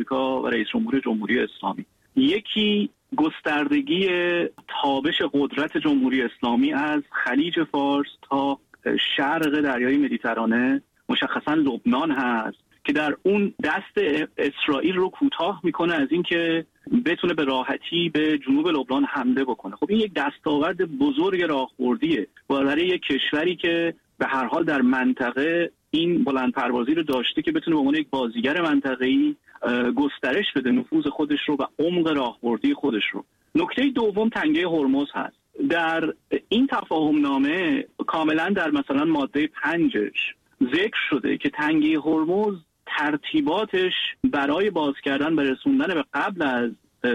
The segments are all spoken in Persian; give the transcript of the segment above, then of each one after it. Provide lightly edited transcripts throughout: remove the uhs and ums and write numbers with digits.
آمریکا و رئیس جمهور جمهوری اسلامی. یکی گستردگی تابش قدرت جمهوری اسلامی از خلیج فارس تا شرق دریای مدیترانه، مشخصا لبنان هست که در اون دست اسرائیل رو کوتاه میکنه از اینکه بتونه به راحتی به جنوب لبنان حمله بکنه. خب این یک دستاورد بزرگ راهبردیه برای یک کشوری که به هر حال در منطقه این بلند پروازی رو داشته که بتونه به عنوان یک بازیگر منطقه‌ای گسترش بده نفوذ خودش رو و عمق راهبردی خودش رو. نکته دوم تنگه هرمز هست. در این تفاهم نامه کاملا در مثلا ماده 5 ذکر شده که تنگه هرمز ترتیباتش برای باز کردن و رسوندن به قبل از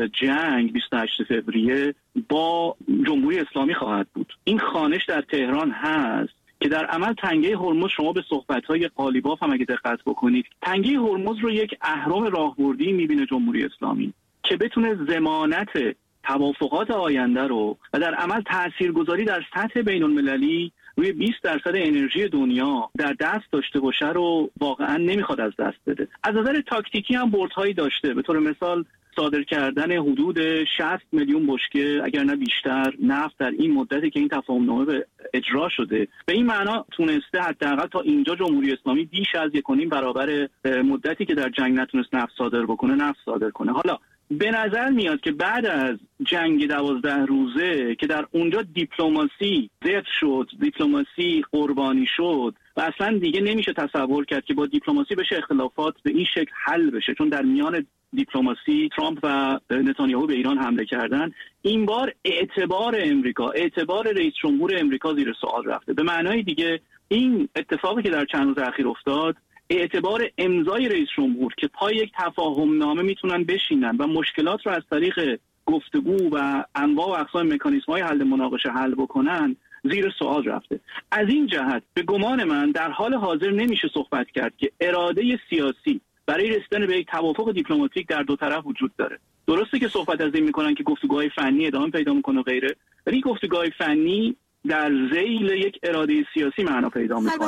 جنگ 28 فوریه با جمهوری اسلامی خواهد بود. این خوانش در تهران هست که در عمل تنگه هرمز، شما به صحبت‌های قالیباف هم اگه دقت بکنید، تنگه هرمز رو یک اهرم راهبردی می‌بینه جمهوری اسلامی که بتونه ضمانت توافقات آینده رو و در عمل تاثیرگذاری در سطح بین‌المللی روی 20% انرژی دنیا در دست داشته باشه رو واقعا نمیخواد از دست بده. از نظر تاکتیکی هم بردهایی داشته، به طور مثال صادر کردن حدود 60 میلیون بشکه اگر نه بیشتر نفت در این مدتی که این تفاهم‌نامه به اجرا شده. به این معنا تونسته حداقل تا اینجا جمهوری اسلامی بیش از 1.5 برابر مدتی که در جنگ نتونست نفت صادر بکنه نفت صادر کنه. حالا به نظر میاد که بعد از جنگ 12 روزه که در اونجا دیپلماسی ضعف شد، دیپلماسی قربانی شد و اصلا دیگه نمیشه تصور کرد که با دیپلماسی بشه اختلافات به این شکل حل بشه، چون در میان دیپلماسی ترامپ و نتانیاهو به ایران حمله کردن. این بار اعتبار امریکا، اعتبار رئیس جمهور امریکا زیر سوال رفته. به معنای دیگه این اتفاقی که در چند روز اخیر افتاد، اعتبار امضای رئیس جمهور که پای یک تفاهم نامه میتونن بشینن و مشکلات رو از طریق گفتگو و انواع و اقسام مکانیزم‌های حل مناقشه حل بکنن زیر سوال رفته. از این جهت به گمان من در حال حاضر نمیشه صحبت کرد که اراده سیاسی برای رسیدن به یک توافق دیپلماتیک در دو طرف وجود داره. درسته که صحبت از این میکنن که گفتگوهای فنی ادامه پیدا میکنه و غیره، ولی گفتگوهای فنی در ذیل یک اراده سیاسی معنا پیدا میکنه.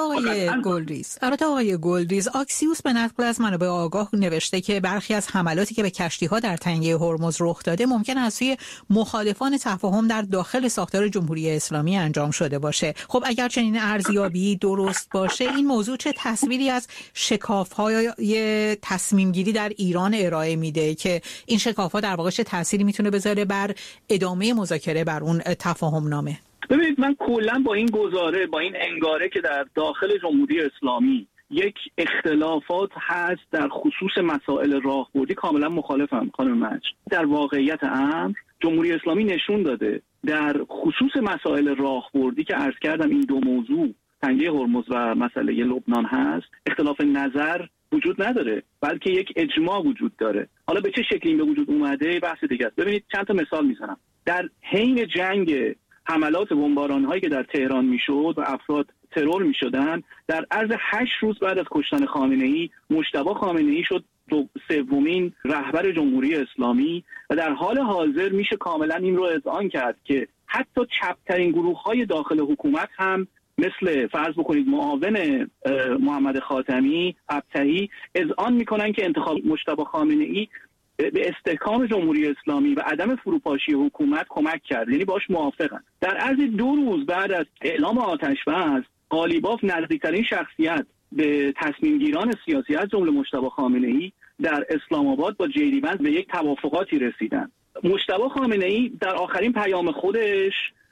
البته آقای گلدریز آکسیوس به نقل از منابع آگاه نوشته که برخی از حملاتی که به کشتی‌ها در تنگه هرمز رخ داده ممکن است سوی مخالفان تفاهم در داخل ساختار جمهوری اسلامی انجام شده باشه. خب اگر چنین ارزیابی درست باشه، این موضوع چه تصویری از شکاف‌های تصمیم گیری در ایران ارائه میده که این شکاف‌ها در واقع چه تأثیری میتونه بذاره بر ادامه مذاکره بر اون تفاهم نامه؟ ببینید، من کلا با این گزاره، با این انگاره که در داخل جمهوری اسلامی یک اختلافات هست در خصوص مسائل راهبردی کاملا مخالفم. خانم مجد، در واقعیت امر جمهوری اسلامی نشون داده در خصوص مسائل راهبردی که عرض کردم این دو موضوع تنگه هرمز و مسئله لبنان هست، اختلاف نظر وجود نداره، بلکه یک اجماع وجود داره. حالا به چه شکلی این به وجود اومده بحث دیگه است. ببینید چند تا مثال میزنم. در حین جنگ حملات بمباران‌هایی که در تهران میشد و افراد ترور میشدن، در عرض 8 روز بعد از کشتن خامنه‌ای، مجتبی خامنه‌ای شد سومین رهبر جمهوری اسلامی و در حال حاضر میشه کاملا این رو اذعان کرد که حتی چپترین گروه‌های داخل حکومت هم مثل فرض بکنید معاون محمد خاتمی، ابطحی، اذعان میکنن که انتخاب مجتبی خامنه‌ای به استحکام جمهوری اسلامی و عدم فروپاشی حکومت کمک کرد، یعنی باش موافقن. در عرض 2 روز بعد از اعلام آتش بس، قالیباف نزدیکترین شخصیت به تصمیم گیران سیاسی از جمله مجتبی خامنه‌ای در اسلام آباد با جیدی ونز به یک توافقاتی رسیدن. مجتبی خامنه‌ای در آخرین پیام خودش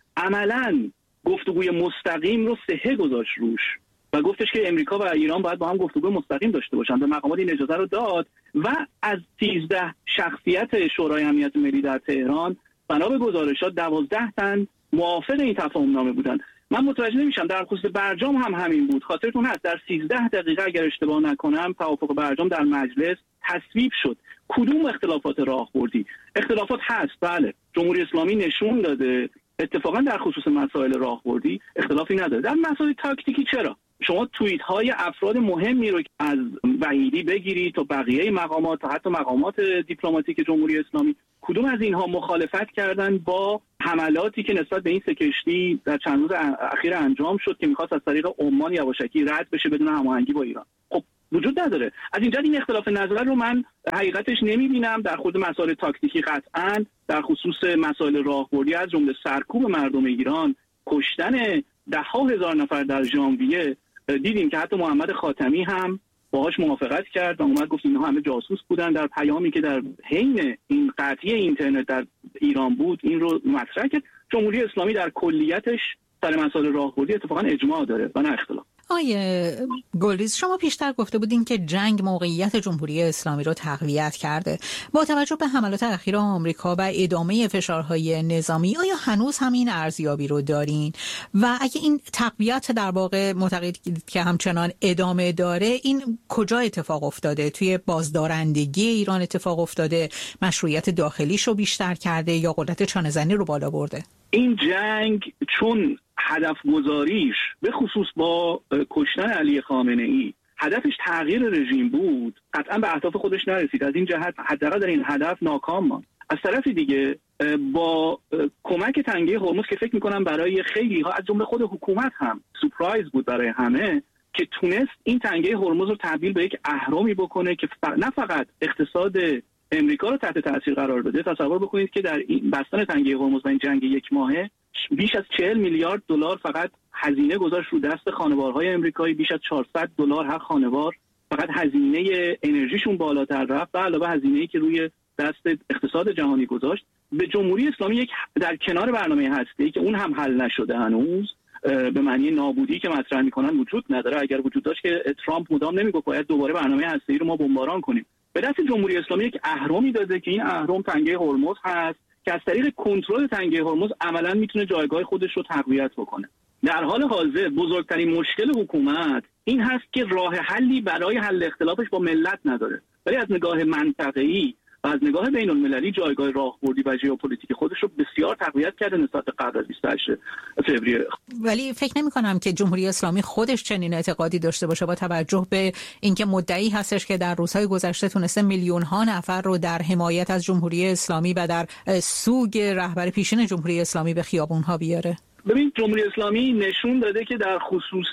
عملاً گفتگوی مستقیم رو صحه گذاشت روش و گفتش که امریکا و ایران باید با هم گفتگوی مستقیم داشته باشن. به مقامات این اجازه رو داد و از 13 شخصیت شورای امنیت ملی در تهران بنا به گزارشات 12 تن موافق این تفاهم نامه بودن. من متوجه نمیشم، در خصوص برجام هم همین بود. خاطرتون هست در 13 دقیقه اگر اشتباه نکنم توافق برجام در مجلس تصویب شد. کدوم اختلافات راهبردی؟ اختلافات هست، بله. جمهوری اسلامی نشون داده اتفاقا در خصوص مسائل راهبردی اختلافی نداره. در مسائل تاکتیکی چرا؟ شما توییت های افراد مهمی رو از وحیدی بگیرید تا بقیه مقامات تا حتی مقامات دیپلماتیک جمهوری اسلامی، کدوم از اینها مخالفت کردن با حملاتی که نسبت به این سه کشتی در چند روز اخیر انجام شد که می‌خواست از طریق عمان یواشکی رد بشه بدون هماهنگی با ایران؟ خب وجود نداره. از اینجا این اختلاف نظر رو من حقیقتش نمیبینم. در خود مسائل تاکتیکی قطعاً، در خصوص مسائل راهبردی از جمله سرکوب مردم ایران، کشتن ده‌ها هزار نفر در ژانویه، دیدیم که حتی محمد خاتمی هم باهاش موافقت کرد و اومد گفت اینها همه جاسوس بودن. در پیامی که در حین این قطعی اینترنت در ایران بود این رو مطرح کرد. جمهوری اسلامی در کلیتش سر مسائل راهبردی اتفاقا اجماع داره و نه اختلاف. آیه گلریز، شما پیشتر گفته بودین که جنگ موقعیت جمهوری اسلامی رو تقویت کرده. با توجه به حملات اخیر آمریکا و ادامه فشارهای نظامی، آیا هنوز هم این ارزیابی رو دارین؟ و اگه این تقویت در واقع معتقدید که همچنان ادامه داره، این کجا اتفاق افتاده؟ توی بازدارندگی ایران اتفاق افتاده؟ مشروعیت داخلیش رو بیشتر کرده یا قدرت چانه‌زنی رو بالا برده؟ این جنگ چون هدف گذاریش به خصوص با کشتن علی خامنه ای هدفش تغییر رژیم بود، قطعا به اهداف خودش نرسید. از این جهت حداقل در این هدف ناکام ماند. از طرف دیگه با کمک تنگه هرمز که فکر میکنم برای خیلی ها از جمله خود حکومت هم سورپرایز بود برای همه، که تونست این تنگه هرمز رو تبدیل به یک اهرامی بکنه که نه فقط اقتصاد امریکا رو تحت تاثیر قرار بده. تصور بکنید که در این بستن تنگه هرمز و این جنگ یک ماهه بیش از 40 میلیارد دلار فقط هزینه گذاشت رو دست خانوارهای امریکایی. بیش از 400 دلار هر خانوار فقط هزینه انرژیشون بالاتر رفت و علاوه هزینه‌ای که روی دست اقتصاد جهانی گذاشت. به جمهوری اسلامی یک در کنار برنامه هسته‌ای که اون هم حل نشده هنوز، به معنی نابودی که مطرح می‌کنن وجود نداره. اگر وجود داشت که ترامپ مدام نمیگفت باید دوباره برنامه هسته‌ای رو ما بمباران کنیم. به دست جمهوری اسلامی یک اهرامی داده که این اهرم تنگه هرمز هست که از طریق کنترل تنگه هرمز عملاً میتونه جایگاه خودش رو تقویت بکنه. در حال حاضر بزرگترین مشکل حکومت این هست که راه حلی برای حل اختلافش با ملت نداره، ولی از نگاه منطقه‌ای و از نگاه بین المللی جایگاه راهبردی و ژئوپلیتیک خودش رو بسیار تقویت کرده نسبت به قبل از 28 فوریه. ولی فکر نمی‌کنم که جمهوری اسلامی خودش چنین اعتقادی داشته باشه، با توجه به اینکه مدعی هستش که در روزهای گذشته تونسته میلیون‌ها نفر رو در حمایت از جمهوری اسلامی و در سوگ رهبر پیشین جمهوری اسلامی به خیابون‌ها بیاره. ببین، جمهوری اسلامی نشون داده که در خصوص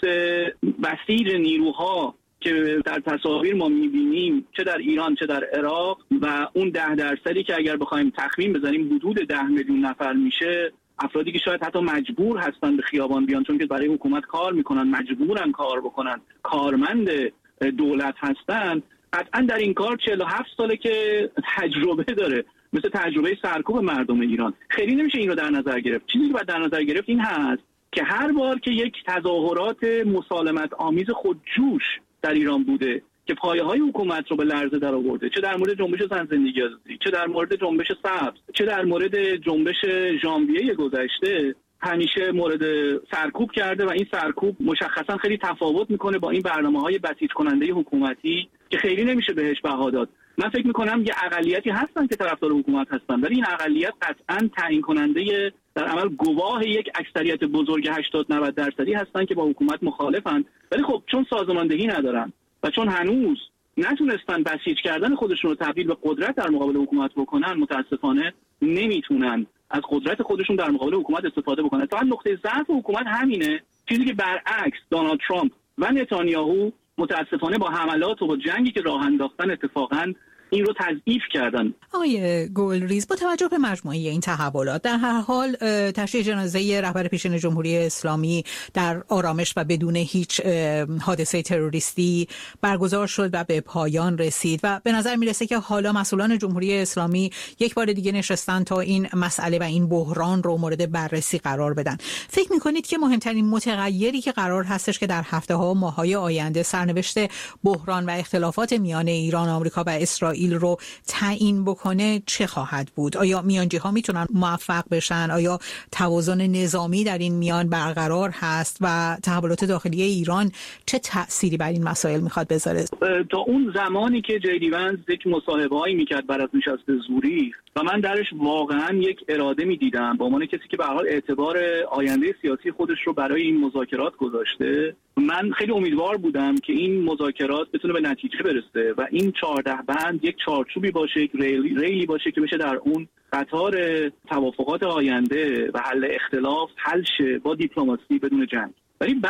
بسیج نیروها که در تصاویر ما می‌بینیم، چه در ایران چه در عراق، و اون 10% که اگر بخوایم تخمین بزنیم حدود 10 میلیون نفر میشه، افرادی که شاید حتی مجبور هستن به خیابان بیان چون که برای حکومت کار میکنن، مجبورن کار بکنن، کارمند دولت هستن، قطعا در این کار 47 ساله که تجربه داره، مثل تجربه سرکوب مردم ایران. خیلی نمیشه این رو در نظر گرفت. چیزی که باید در نظر گرفت این هست که هر بار که یک تظاهرات مسالمت آمیز خودجوش در ایران بوده که پایه‌های حکومت رو به لرزه در آورده، چه در مورد جنبش زن زندگی آزادی، چه در مورد جنبش سبز، چه در مورد جنبش ژانویه گذشته، همیشه مورد سرکوب کرده و این سرکوب مشخصا خیلی تفاوت میکنه با این برنامه‌های بسیج کننده حکومتی که خیلی نمیشه بهش بها داد. من فکر میکنم یه اقلیتی هستن که طرفدار حکومت هستن، ولی این اقلیت قطعاً تعیین کننده در عمل گواه یک اکثریت بزرگ 80-90% هستن که با حکومت مخالفن، ولی خب چون سازماندهی ندارن و چون هنوز نتونستن بسیج کردن خودشون رو تبدیل به قدرت در مقابل حکومت بکنن، متاسفانه نمیتونن از قدرت خودشون در مقابل حکومت استفاده بکنن. تا نقطه ضعف حکومت همینه، چیزی که برعکس دونالد ترامپ و نتانیاهو متاسفانه با حملات و با جنگی که راه انداختن اتفاقاً این رو تضعیف کردن. آقای گلریز، با توجه به مجموعه این تحولات، در هر حال تشییع جنازه رهبر پیشین جمهوری اسلامی در آرامش و بدون هیچ حادثه تروریستی برگزار شد و به پایان رسید و به نظر میرسه که حالا مسئولان جمهوری اسلامی یک بار دیگه نشستن تا این مسئله و این بحران رو مورد بررسی قرار بدن. فکر میکنید که مهمترین متغیری که قرار هستش که در هفته‌ها و ماه‌های آینده سرنوشت بحران و اختلافات میان ایران، آمریکا و اسرائیل رو تعیین بکنه چه خواهد بود؟ آیا میانجی‌ها میتونن موفق بشن؟ آیا توازن نظامی در این میان برقرار هست و تحولات داخلی ایران چه تأثیری بر این مسائل میخواد بذاره؟ تا اون زمانی که جی دی ونز یک مصاحبه‌ای میکرد بعد از نشست زوریخ و من درش واقعا یک اراده میدیدم به عنوان کسی که به هر حال اعتبار آینده سیاسی خودش رو برای این مذاکرات گذاشته، من خیلی امیدوار بودم که این مذاکرات بتونه به نتیجه برسه و این 14 بند یک چارچوبی باشه، یک ریلی باشه که بشه در اون قطار توافقات آینده و حل اختلاف حل شه با دیپلماسی بدون جنگ. ولی بعد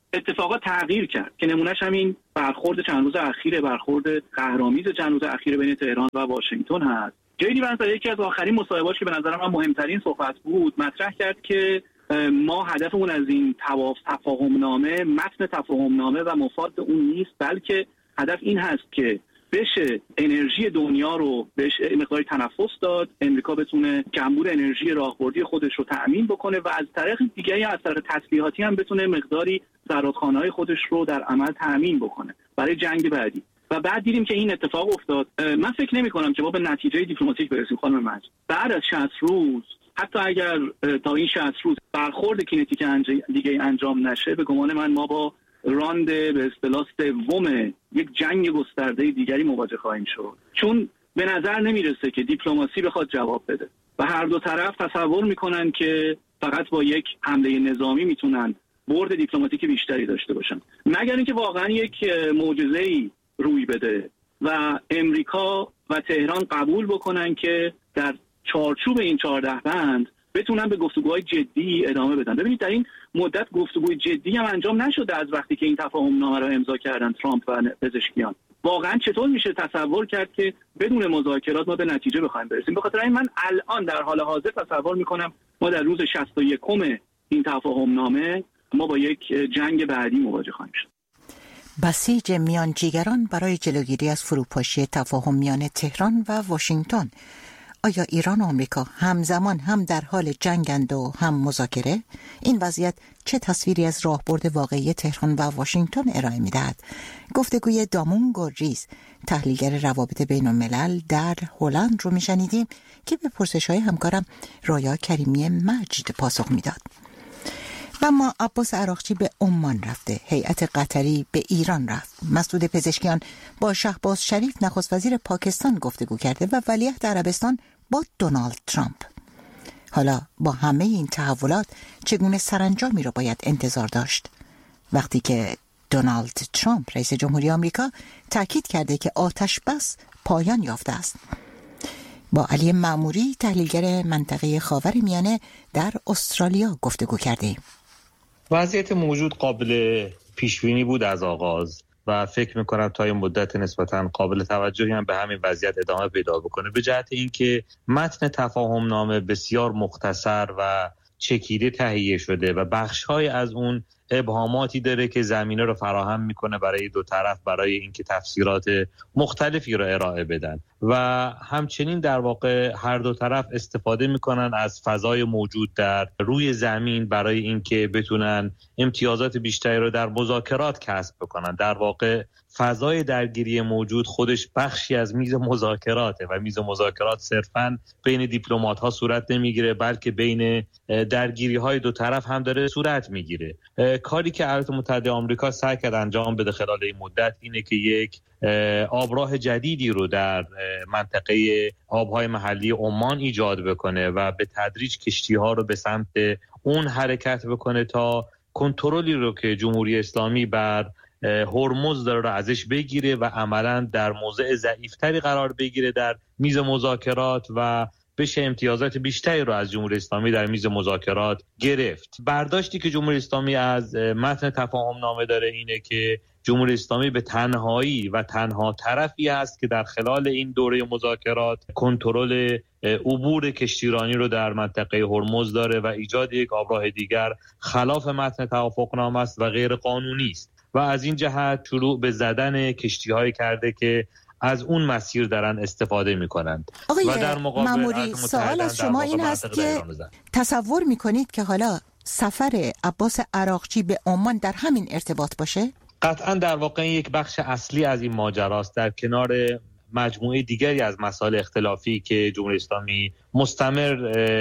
اتفاقات تغییر کرد که نمونهش همین برخورد چند روز اخیر، برخورد قهرآمیز چند روز اخیر بین تهران و واشنگتن هست. جیدی ونس در یکی از آخرین مصاحبه‌هاش که به نظر من مهمترین صحبت بود مطرح کرد که ما هدفمون از این تفاهم‌نامه، متن تفاهم‌نامه و مفاد اون نیست، بلکه هدف این هست که بشه انرژی دنیا رو بهش مقداری تنفس داد، امریکا بتونه کمبود انرژی راهبردی خودش رو تأمین بکنه و از طریق دیگری از طریق تسلیحاتی هم بتونه مقداری زرادخانه‌های خودش رو در عمل تأمین بکنه برای جنگ بعدی. و بعد دیدیم که این اتفاق افتاد. من فکر نمی‌کنم که ما به نتیجه دیپلماتیک برسیم خانم مجد. بعد از 60 روز، حتی اگر تا این 60 روز برخورد کینتیک دیگه انجام نشه، به گمان من ما با راند به اصطلاح سوم یک جنگ گسترده دیگری مواجه خواهیم شد، چون به نظر نمیرسه که دیپلماسی بخواد جواب بده و هر دو طرف تصور میکنن که فقط با یک حمله نظامی میتونن برد دیپلماتیک بیشتری داشته باشن، مگر اینکه واقعا یک معجزه‌ای روی بده و امریکا و تهران قبول بکنن که در چارچوب این 14 بند بتونن به گفتگوهای جدی ادامه بدن. ببینید در این مدت گفتگوی جدی هم انجام نشده از وقتی که این تفاهم‌نامه را امضا کردن ترامپ و پزشکیان. واقعا چطور میشه تصور کرد که بدون مذاکرات ما به نتیجه بخوایم برسیم؟ به خاطر این من الان در حال حاضر تصور میکنم ما در روز 61 این تفاهم‌نامه ما با یک جنگ بعدی مواجه خواهیم شد. بسیج میانجیگران برای جلوگیری از فروپاشی تفاهم میان تهران و واشنگتن. آیا ایران و آمریکا همزمان هم در حال جنگند و هم مذاکره؟ این وضعیت چه تصویری از راهبرد واقعی تهران و واشنگتن ارائه می‌دهد؟ گفتگوی دامون گرجیز، تحلیلگر روابط بین الملل در هلند رو میشنیدیم که به پرسش‌های همکارم رایا کریمی مجد پاسخ میداد. و اما عباس عراقچی به عمان رفته، هیئت قطری به ایران رفت، مسعود پزشکیان با شهباز شریف نخست وزیر پاکستان گفتگو کرده و ولیعهد عربستان با دونالد ترامپ. حالا با همه این تحولات چگونه سرانجامی را باید انتظار داشت وقتی که دونالد ترامپ رئیس جمهوری آمریکا تاکید کرده که آتش بس پایان یافته است؟ با علی معموری، تحلیلگر منطقه خاورمیانه در استرالیا گفتگو کردیم. وضعیت موجود قابل پیشبینی بود از آغاز و فکر میکنم تا این مدت نسبتاً قابل توجهی هم به همین وضعیت ادامه پیدا بکنه، به جهت اینکه متن تفاهم‌نامه بسیار مختصر و چکیده تهیه شده و بخش‌های از اون ابهاماتی داره که زمینه رو فراهم میکنه برای دو طرف برای اینکه تفسیرات مختلفی رو ارائه بدن و همچنین در واقع هر دو طرف استفاده میکنن از فضای موجود در روی زمین برای اینکه بتونن امتیازات بیشتری رو در مذاکرات کسب بکنن. در واقع فضای درگیری موجود خودش بخشی از میز مذاکراته و میز مذاکرات صرفاً بین دیپلمات‌ها صورت نمیگیره، بلکه بین درگیری‌های دو طرف هم داره صورت میگیره. کاری که ایالات متحده آمریکا سعی کرد انجام بده خلال این مدت اینه که یک آبراه جدیدی رو در منطقه آبهای محلی عمان ایجاد بکنه و به تدریج کشتی‌ها رو به سمت اون حرکت بکنه تا کنترلی رو که جمهوری اسلامی بر هرمز داره رو ازش بگیره و عملاً در موضع ضعیف‌تری قرار بگیره در میز مذاکرات و بشه امتیازات بیشتری رو از جمهوری اسلامی در میز مذاکرات گرفت. برداشتی که جمهوری اسلامی از متن تفاهم‌نامه داره اینه که جمهوری اسلامی به تنهایی و تنها طرفی است که در خلال این دوره مذاکرات کنترل عبور کشتیرانی رو در منطقه هرمز داره و ایجاد یک آبراه دیگر خلاف متن توافقنامه است و غیر قانونی است و از این جهت شروع به زدن کشتی‌هایی کرده که از اون مسیر دارن استفاده میکنند. و در مقابل معمولی سوال از شما این هست که تصور میکنید که حالا سفر عباس عراقچی به عمان در همین ارتباط باشه؟ قطعا در واقع یک بخش اصلی از این ماجراست، در کنار مجموعه دیگری از مسائل اختلافی که جمهوری اسلامی مستمر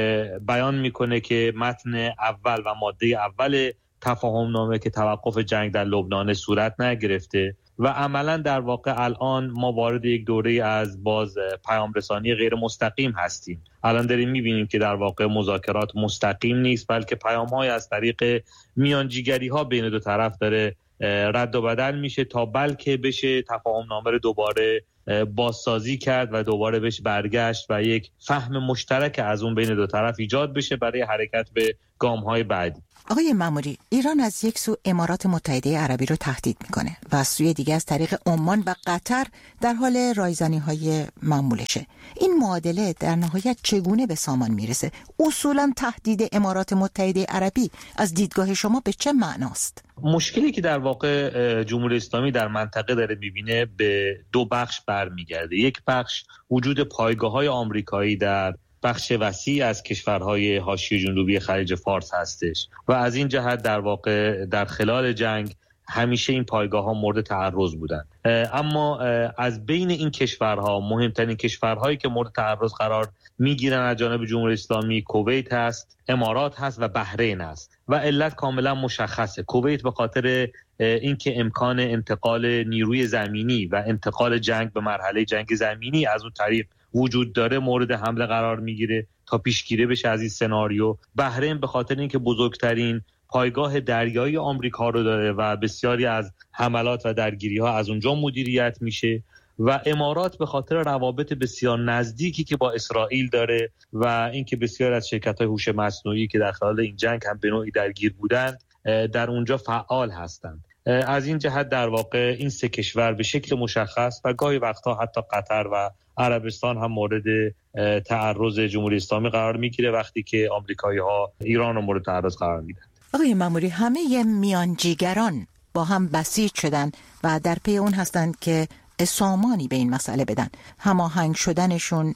بیان میکنه که متن اول و ماده اول تفاهم‌نامه که توقف جنگ در لبنان صورت نگرفته و عملا در واقع الان ما وارد یک دوره از باز پیام رسانی غیر مستقیم هستیم. الان داریم میبینیم که در واقع مذاکرات مستقیم نیست، بلکه پیام‌های از طریق میانجیگری ها بین دو طرف داره رد و بدل میشه تا بلکه بشه تفاهم‌نامه رو دوباره بازسازی کرد و دوباره بهش برگشت و یک فهم مشترک از اون بین دو طرف ایجاد بشه برای حرکت به گام‌های بعدی. آقای ماموری، ایران از یک سو امارات متحده عربی رو تهدید میکنه و از سوی دیگه از طریق عمان و قطر در حال رایزنی‌های معمولشه. این معادله در نهایت چگونه به سامان میرسه؟ اصولاً تهدید امارات متحده عربی از دیدگاه شما به چه معناست؟ مشکلی که در واقع جمهوری اسلامی در منطقه داره میبینه به دو بخش برمیگرده. یک بخش وجود پایگاه‌های آمریکایی در بخش وسیع از کشورهای حاشیه جنوبی خلیج فارس هستش و از این جهت در واقع در خلال جنگ همیشه این پایگاه‌ها مورد تعرض بودن. اما از بین این کشورها مهمترین کشورهایی که مورد تعرض قرار میگیرن از جانب جمهوری اسلامی کویت هست، امارات هست و بحرین هست و علت کاملا مشخصه. کویت به خاطر اینکه امکان انتقال نیروی زمینی و انتقال جنگ به مرحله جنگ زمینی از اون طریق وجود داره مورد حمله قرار میگیره تا پیشگیری بشه از این سناریو. بحرین به خاطر اینکه بزرگترین پایگاه دریایی آمریکا رو داره و بسیاری از حملات و درگیری‌ها از اونجا مدیریت میشه و امارات به خاطر روابط بسیار نزدیکی که با اسرائیل داره و اینکه بسیاری از شرکت‌های هوش مصنوعی که در خلال این جنگ هم به نوعی درگیر بودند در اونجا فعال هستند. از این جهت در واقع این سه کشور به شکل مشخص و گاهی وقتا حتی قطر و عربستان هم مورد تعرض جمهوری اسلامی قرار میگیره وقتی که آمریکایی‌ها ایران رو مورد تعرض قرار میدن. آقای ماموری، همه میانجیگران با هم بسیج شدن و در پی اون هستند که سامانی به این مسئله بدن. هماهنگ شدنشون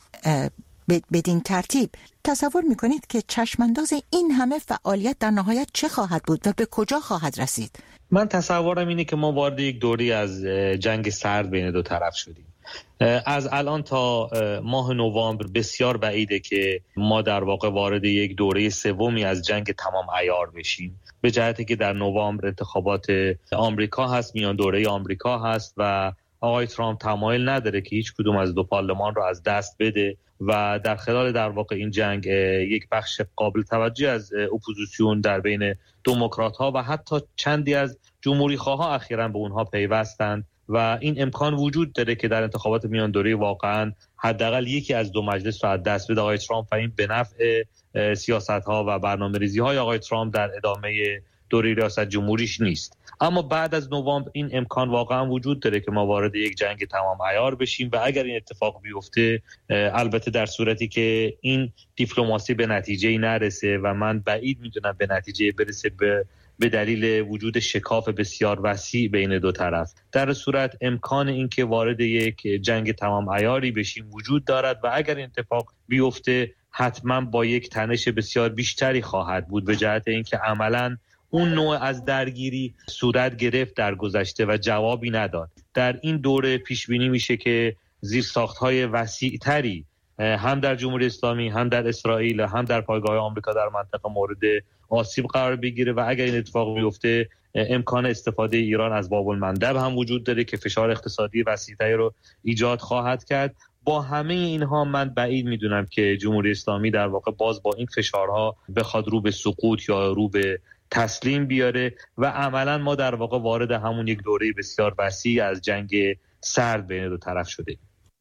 بدین ترتیب تصور میکنید که چشمانداز این همه فعالیت در نهایت چه خواهد بود و به کجا خواهد رسید؟ من تصورم اینه که ما وارد یک دوری از جنگ سرد بین دو طرف شدیم. از الان تا ماه نوامبر بسیار بعیده که ما در واقع وارد یک دوره سومی از جنگ تمام عیار بشیم، به جهتی که در نوامبر انتخابات آمریکا هست، میان دوره آمریکا هست و آقای ترامپ تمایل نداره که هیچ کدوم از دو پارلمان رو از دست بده و در خلال در واقع این جنگ یک بخش قابل توجه از اپوزیسیون در بین دموکرات ها و حتی چندی از جمهوری خواها اخیراً به اونها پیوستند و این امکان وجود داره که در انتخابات میان دوره واقعاً حداقل یکی از دو مجلس رو از دست بده آقای ترامپ و این به نفع سیاست‌ها و برنامه‌ریزی‌های آقای ترامپ در ادامه دوره ریاست جمهوریش نیست. اما بعد از نوامبر این امکان واقعا وجود داره که ما وارد یک جنگ تمام عیار بشیم و اگر این اتفاق بیفته، البته در صورتی که این دیپلماسی به نتیجه‌ای نرسه و من بعید میدونم به نتیجه برسه به دلیل وجود شکاف بسیار وسیع بین دو طرف، در صورت امکان این که وارد یک جنگ تمام عیاری بشیم وجود دارد و اگر این اتفاق بیفته حتما با یک تنش بسیار بیشتری خواهد بود، به جهت اینکه عملاً اون نوع از درگیری صورت گرفت در گذشته و جوابی نداد. در این دوره پیش بینی میشه که زیرساخت‌های وسیع‌تری هم در جمهوری اسلامی، هم در اسرائیل، هم در پایگاه آمریکا در منطقه مورد آسیب قرار بگیره و اگر این اتفاق بیفته امکان استفاده ایران از باب المندب هم وجود داره که فشار اقتصادی وسیع‌تری رو ایجاد خواهد کرد. با همه اینها من بعید میدونم که جمهوری اسلامی در واقع باز با این فشارها بخواد رو به سقوط یا رو به تسلیم بیاره و عملا ما در واقع وارد همون یک دوره بسیار وسیع از جنگ سرد بین دو طرف شده.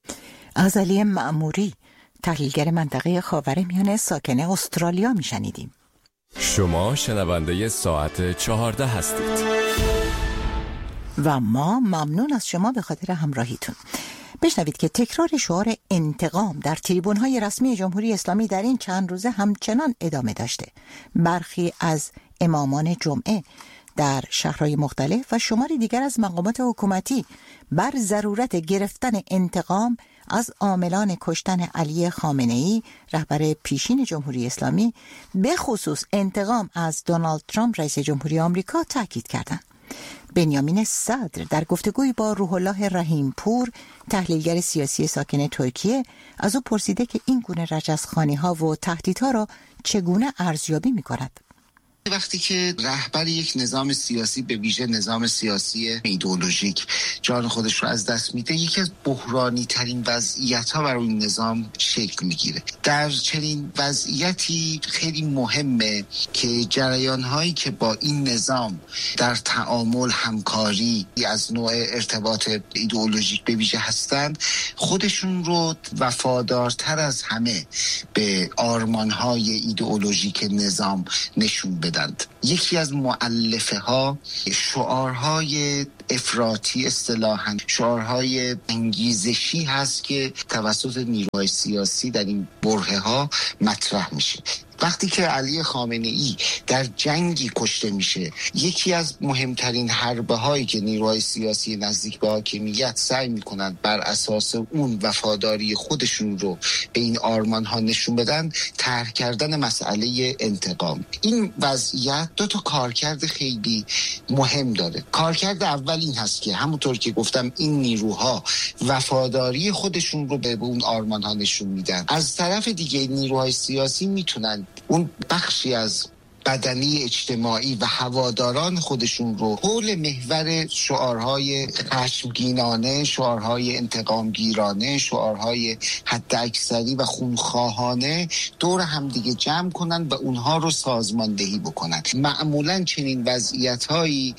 غزالی مأموری، تحلیلگر منطقه خاورمیانه ساکن استرالیا میشنیدیم. شما شنونده ساعت 14 هستید و ما ممنون از شما به خاطر همراهیتون. بشنوید که تکرار شعار انتقام در تریبون‌های رسمی جمهوری اسلامی در این چند روزه همچنان ادامه داشته. برخی از امامان جمعه در شهرهای مختلف و شماری دیگر از مقامات حکومتی بر ضرورت گرفتن انتقام از عاملان کشتن علی خامنه‌ای رهبر پیشین جمهوری اسلامی، به خصوص انتقام از دونالد ترامپ رئیس جمهوری آمریکا تاکید کردند. بنیامین صدر در گفتگوی با روح الله رحیمپور، تحلیلگر سیاسی ساکن ترکیه، از او پرسیده که این گونه رجزخوانی‌ها و تهدیدها را چگونه ارزیابی می‌کند. وقتی که رهبر یک نظام سیاسی، به ویژه نظام سیاسی ایدئولوژیک، جان خودش رو از دست میده، یکی از بحرانی ترین وضعیت ها برای این نظام شکل میگیره. در چنین وضعیتی خیلی مهمه که جریان هایی که با این نظام در تعامل، همکاری از نوع ارتباط ایدئولوژیک به ویژه هستند، خودشون رو وفادارتر از همه به آرمان های ایدئولوژیک نظام نشون بدن. یکی از مؤلفه ها شعارهای افراطی، اصطلاحاً شعارهای انگیزشی هست که توسط نیروهای سیاسی در این برهه ها مطرح میشه. وقتی که علی خامنه‌ای در جنگی کشته میشه، یکی از مهمترین حربه هایی که نیروهای سیاسی نزدیک به حاکمیت سعی میکنند بر اساس اون وفاداری خودشون رو به این آرمان ها نشون بدن، طرح کردن مسئله انتقام. این وضعیت دو تا کارکرد خیلی مهم داره. کارکرد اول این هست که همونطور که گفتم این نیروها وفاداری خودشون رو به اون آرمان ها نشون میدن. از طرف دیگه نیروهای سیاسی میتونن اون بخشی از بدنی اجتماعی و هواداران خودشون رو حول محور شعارهای خشمگینانه، شعارهای انتقامگیرانه، شعارهای حداکثری و خونخواهانه دور همدیگه جمع کنن و اونها رو سازماندهی بکنن. معمولاً چنین وضعیت‌هایی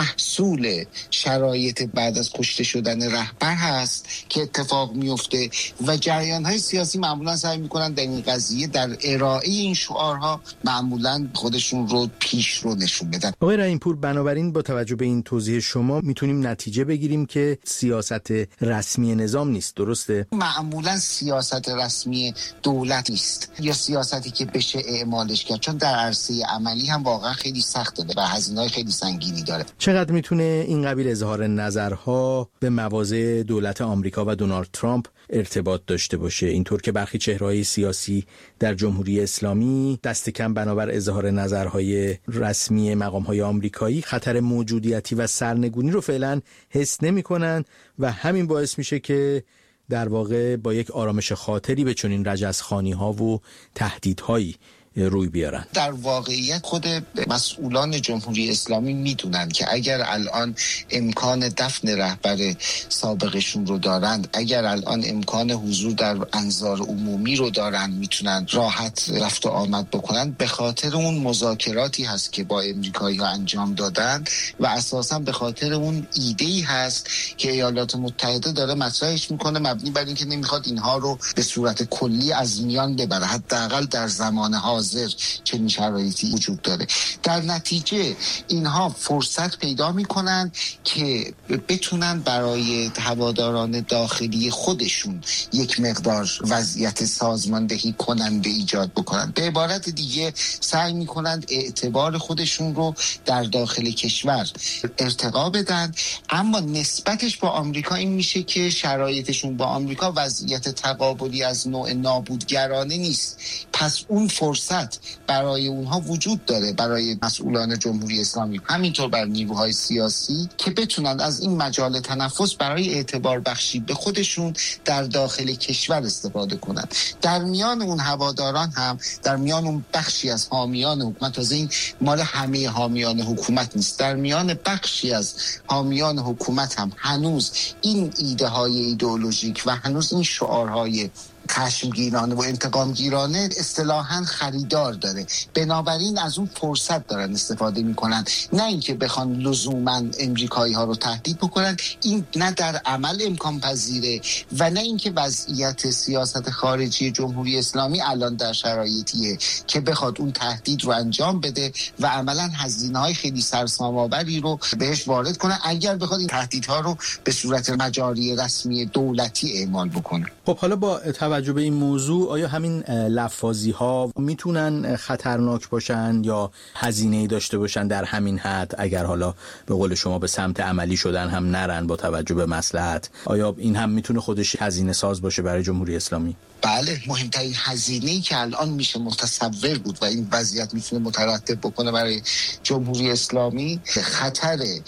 محصول شرایط بعد از کشته شدن رهبر هست که اتفاق میفته و جریان‌های سیاسی معمولاً سعی می‌کنن در این قضیه، در ارائه این شعارها معمولاً خودشون رو پیش رو نشون بدن. آقای رحیم‌پور، بنابراین با توجه به این توضیح شما میتونیم نتیجه بگیریم که سیاست رسمی نظام نیست، درسته؟ معمولا سیاست رسمی دولت نیست یا سیاستی که بشه اعمالش کرد، چون در عرصه عملی هم واقعا خیلی سخته و هزینه‌های خیلی سنگینی داره. چقدر میتونه این قبیل اظهار نظرها به مواضع دولت آمریکا و دونالد ترامپ ارتباط داشته باشه، اینطور که برخی چهره‌های سیاسی در جمهوری اسلامی دست کم بنابر اظهار نظرهای رسمی مقام‌های آمریکایی خطر موجودیتی و سرنگونی رو فعلا حس نمی‌کنن و همین باعث میشه که در واقع با یک آرامش خاطری به چنین رجزخوانی‌ها و تهدیدهایی روی بیارن. در واقعیت خود مسئولان جمهوری اسلامی میدونن که اگر الان امکان دفن رهبر سابقشون رو دارند، اگر الان امکان حضور در انظار عمومی رو دارن، میتونن راحت رفت و آمد بکنن، به خاطر اون مذاکراتی هست که با امریکایی‌ها انجام دادن و اساساً به خاطر اون ایده‌ای هست که ایالات متحده داره مطرحش میکنه، مبنی بر اینکه نمیخواد اینها رو به صورت کلی از میان ببره، حداقل در زمان حاضر چنین شرایطی وجود داره. در نتیجه اینها فرصت پیدا میکنن که بتونن برای هواداران داخلی خودشون یک مقدار وضعیت سازماندهی کننده ایجاد بکنن. به عبارت دیگه سعی میکنن اعتبار خودشون رو در داخل کشور ارتقا بدن، اما نسبتش با آمریکا این میشه که شرایطشون با آمریکا وضعیت تقابلی از نوع نابودگرانه نیست. پس اون فرصت برای اونها وجود داره، برای مسئولان جمهوری اسلامی، همینطور بر نیروهای سیاسی، که بتونن از این مجال تنفس برای اعتبار بخشی به خودشون در داخل کشور استفاده کنند. در میان اون هواداران هم، در میان اون بخشی از حامیان حکومت، تازه این مال همه حامیان حکومت نیست، در میان بخشی از حامیان حکومت هم هنوز این ایده های ایدئولوژیک و هنوز این شعارهای خشمگینانه و انتقامگیرانه اصطلاحاً خریدار داره. بنابراین از اون فرصت دارن استفاده میکنن، نه اینکه بخوان لزوماً امریکایی ها رو تهدید بکنن. این نه در عمل امکان پذیره و نه اینکه وضعیت سیاست خارجی جمهوری اسلامی الان در شرایطیه که بخواد اون تهدید رو انجام بده و عملاً هزینه‌های خیلی سرسام‌آوری رو بهش وارد کنه اگر بخواد این تهدیدها رو به صورت مجاری رسمی دولتی اعمال بکنه. خب حالا با توجه به این موضوع، آیا همین لفاظی ها میتونن خطرناک باشن یا هزینه‌ای داشته باشن در همین حد، اگر حالا به قول شما به سمت عملی شدن هم نرن با توجه به مصلحت؟ آیا این هم میتونه خودش هزینه ساز باشه برای جمهوری اسلامی؟ بله، مهمترین هزینه‌ای که الان میشه متصور بود و این وضعیت میتونه مترتب بکنه برای جمهوری اسلامی، خطر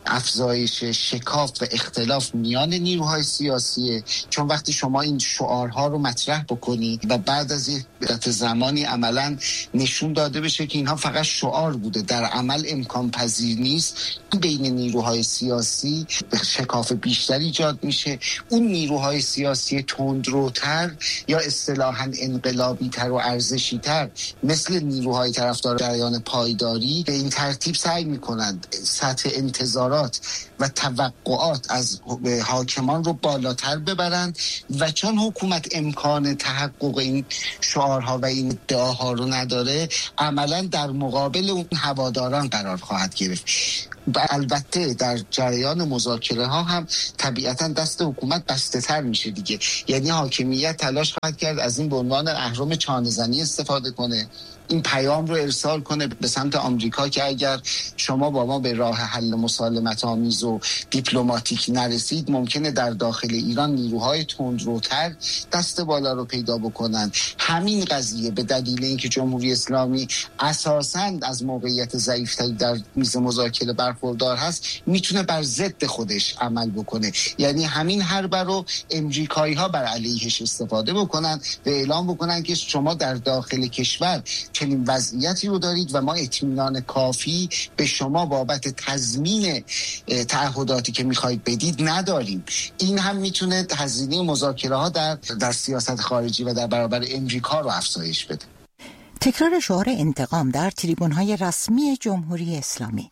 افزایش شکاف و اختلاف میان نیروهای سیاسیه، چون وقتی شما این شعارها رو مطرح بکنی و بعد از یک مدت زمانی عملاً نشون داده بشه که اینها فقط شعار بوده، در عمل امکان پذیر نیست، بین نیروهای سیاسی شکاف بیشتری ایجاد میشه. اون نیروهای سیاسی تندروتر یا اصطلاحاً انقلابی تر و ارزشی تر مثل نیروهای طرفدار جریان پایداری به این ترتیب سعی میکنند سطح انتظارات و توقعات از حاکمان رو بالاتر ببرند و چون حکومت امکان تحقق این شعارها و این ادعاها رو نداره، عملاً در مقابل اون هواداران قرار خواهد گرفت. و البته در جریان مذاکره ها هم طبیعتا دست حکومت بسته تر میشه دیگه، یعنی حاکمیت تلاش خواهد کرد از این به عنوان اهرم چانه‌زنی استفاده کنه، این پیام رو ارسال کنه به سمت آمریکا که اگر شما با ما به راه حل مسالمت آمیز و دیپلماتیک نرسید، ممکنه در داخل ایران نیروهای تندروتر دست بالا رو پیدا بکنن. همین قضیه به دلیل اینکه جمهوری اسلامی اساساً از موقعیت ضعیف‌تری در میز مذاکره برخوردار هست، میتونه بر ضد خودش عمل بکنه، یعنی همین حرب رو امریکایی‌ها بر علیهش استفاده بکنن و اعلام بکنن که شما در داخل کشور چنین وضعیتی رو دارید و ما اطمینان کافی به شما بابت تضمین تعهداتی که میخواید بدید نداریم. این هم میتونه هزینه مذاکره ها در سیاست خارجی و در برابر امریکا رو افزایش بده. تکرار شعار انتقام در تریبون‌های رسمی جمهوری اسلامی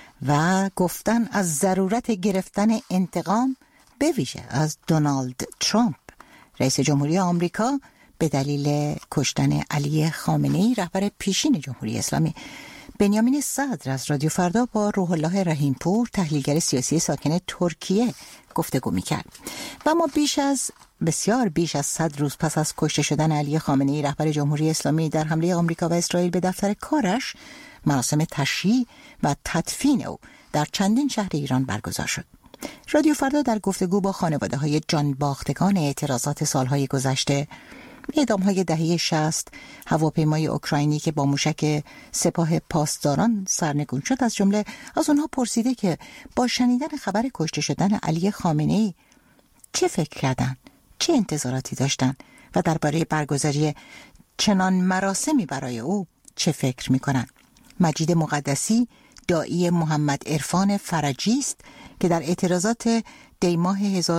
و گفتن از ضرورت گرفتن انتقام به ویژه از دونالد ترامپ رئیس جمهوری آمریکا به دلیل کشتن علی خامنه‌ای رهبر پیشین جمهوری اسلامی. بنیامین صدر از رادیو فردا با روح الله رحیمپور تحلیلگر سیاسی ساکن ترکیه گفتگو می‌کرد و ما بسیار بیش از 100 روز پس از کشته شدن علی خامنه‌ای رهبر جمهوری اسلامی در حمله آمریکا و اسرائیل به دفتر کارش، مراسم تشییع و تدفین او در چندین شهر ایران برگزار شد. رادیو فردا در گفتگو با خانواده‌های جانباختگان اعتراضات سالهای گذشته، اعدام‌های دهه 60، هواپیمای اوکراینی که با موشک سپاه پاسداران سرنگون شد، از جمله از اونها پرسیده که با شنیدن خبر کشته شدن علی خامنه‌ای چه فکر کردن، چه انتظاراتی داشتن و درباره برگزاری چنان مراسمی برای او چه فکر می‌کنن. مجید مقدسی داعی محمد عرفان فرجی است که در اعتراضات دیماه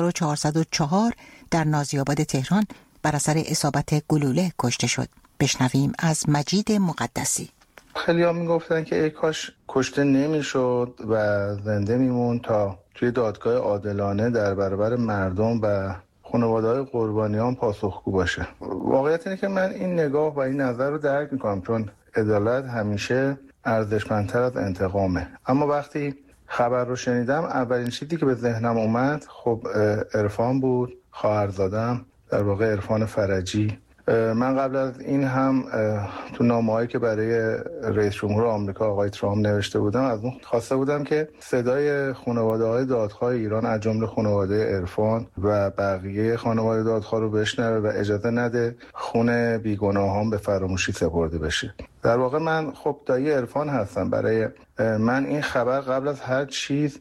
1404 در نازی‌آباد تهران بر اثر اصابت گلوله کشته شد. بشنویم از مجید مقدسی. خیلی ها میگفتن که ای کاش کشته نمیشد و زنده میمون تا توی دادگاه عادلانه در برابر مردم و خانواده‌های قربانیان پاسخگو باشه. واقعیت اینه که من این نگاه و این نظر رو درک میکنم، چون عدالت همیشه ارزشمندتر از انتقامه. اما وقتی خبر رو شنیدم، اولین چیزی که به ذهنم اومد خب عرفان بود، خواهرزادم، در واقع عرفان فرجی. من قبل از این هم تو نامه‌هایی که برای رئیس جمهور آمریکا آقای ترامپ نوشته بودم، از اون خواسته بودم که صدای خانواده‌های دادخواه ایران از جمله خانواده عرفان و بقیه خانواده دادخواه رو بشنوه و اجازه نده خون بیگناهان به فراموشی سپرده بشه. در واقع من خب دایی عرفان هستم. برای من این خبر قبل از هر چیز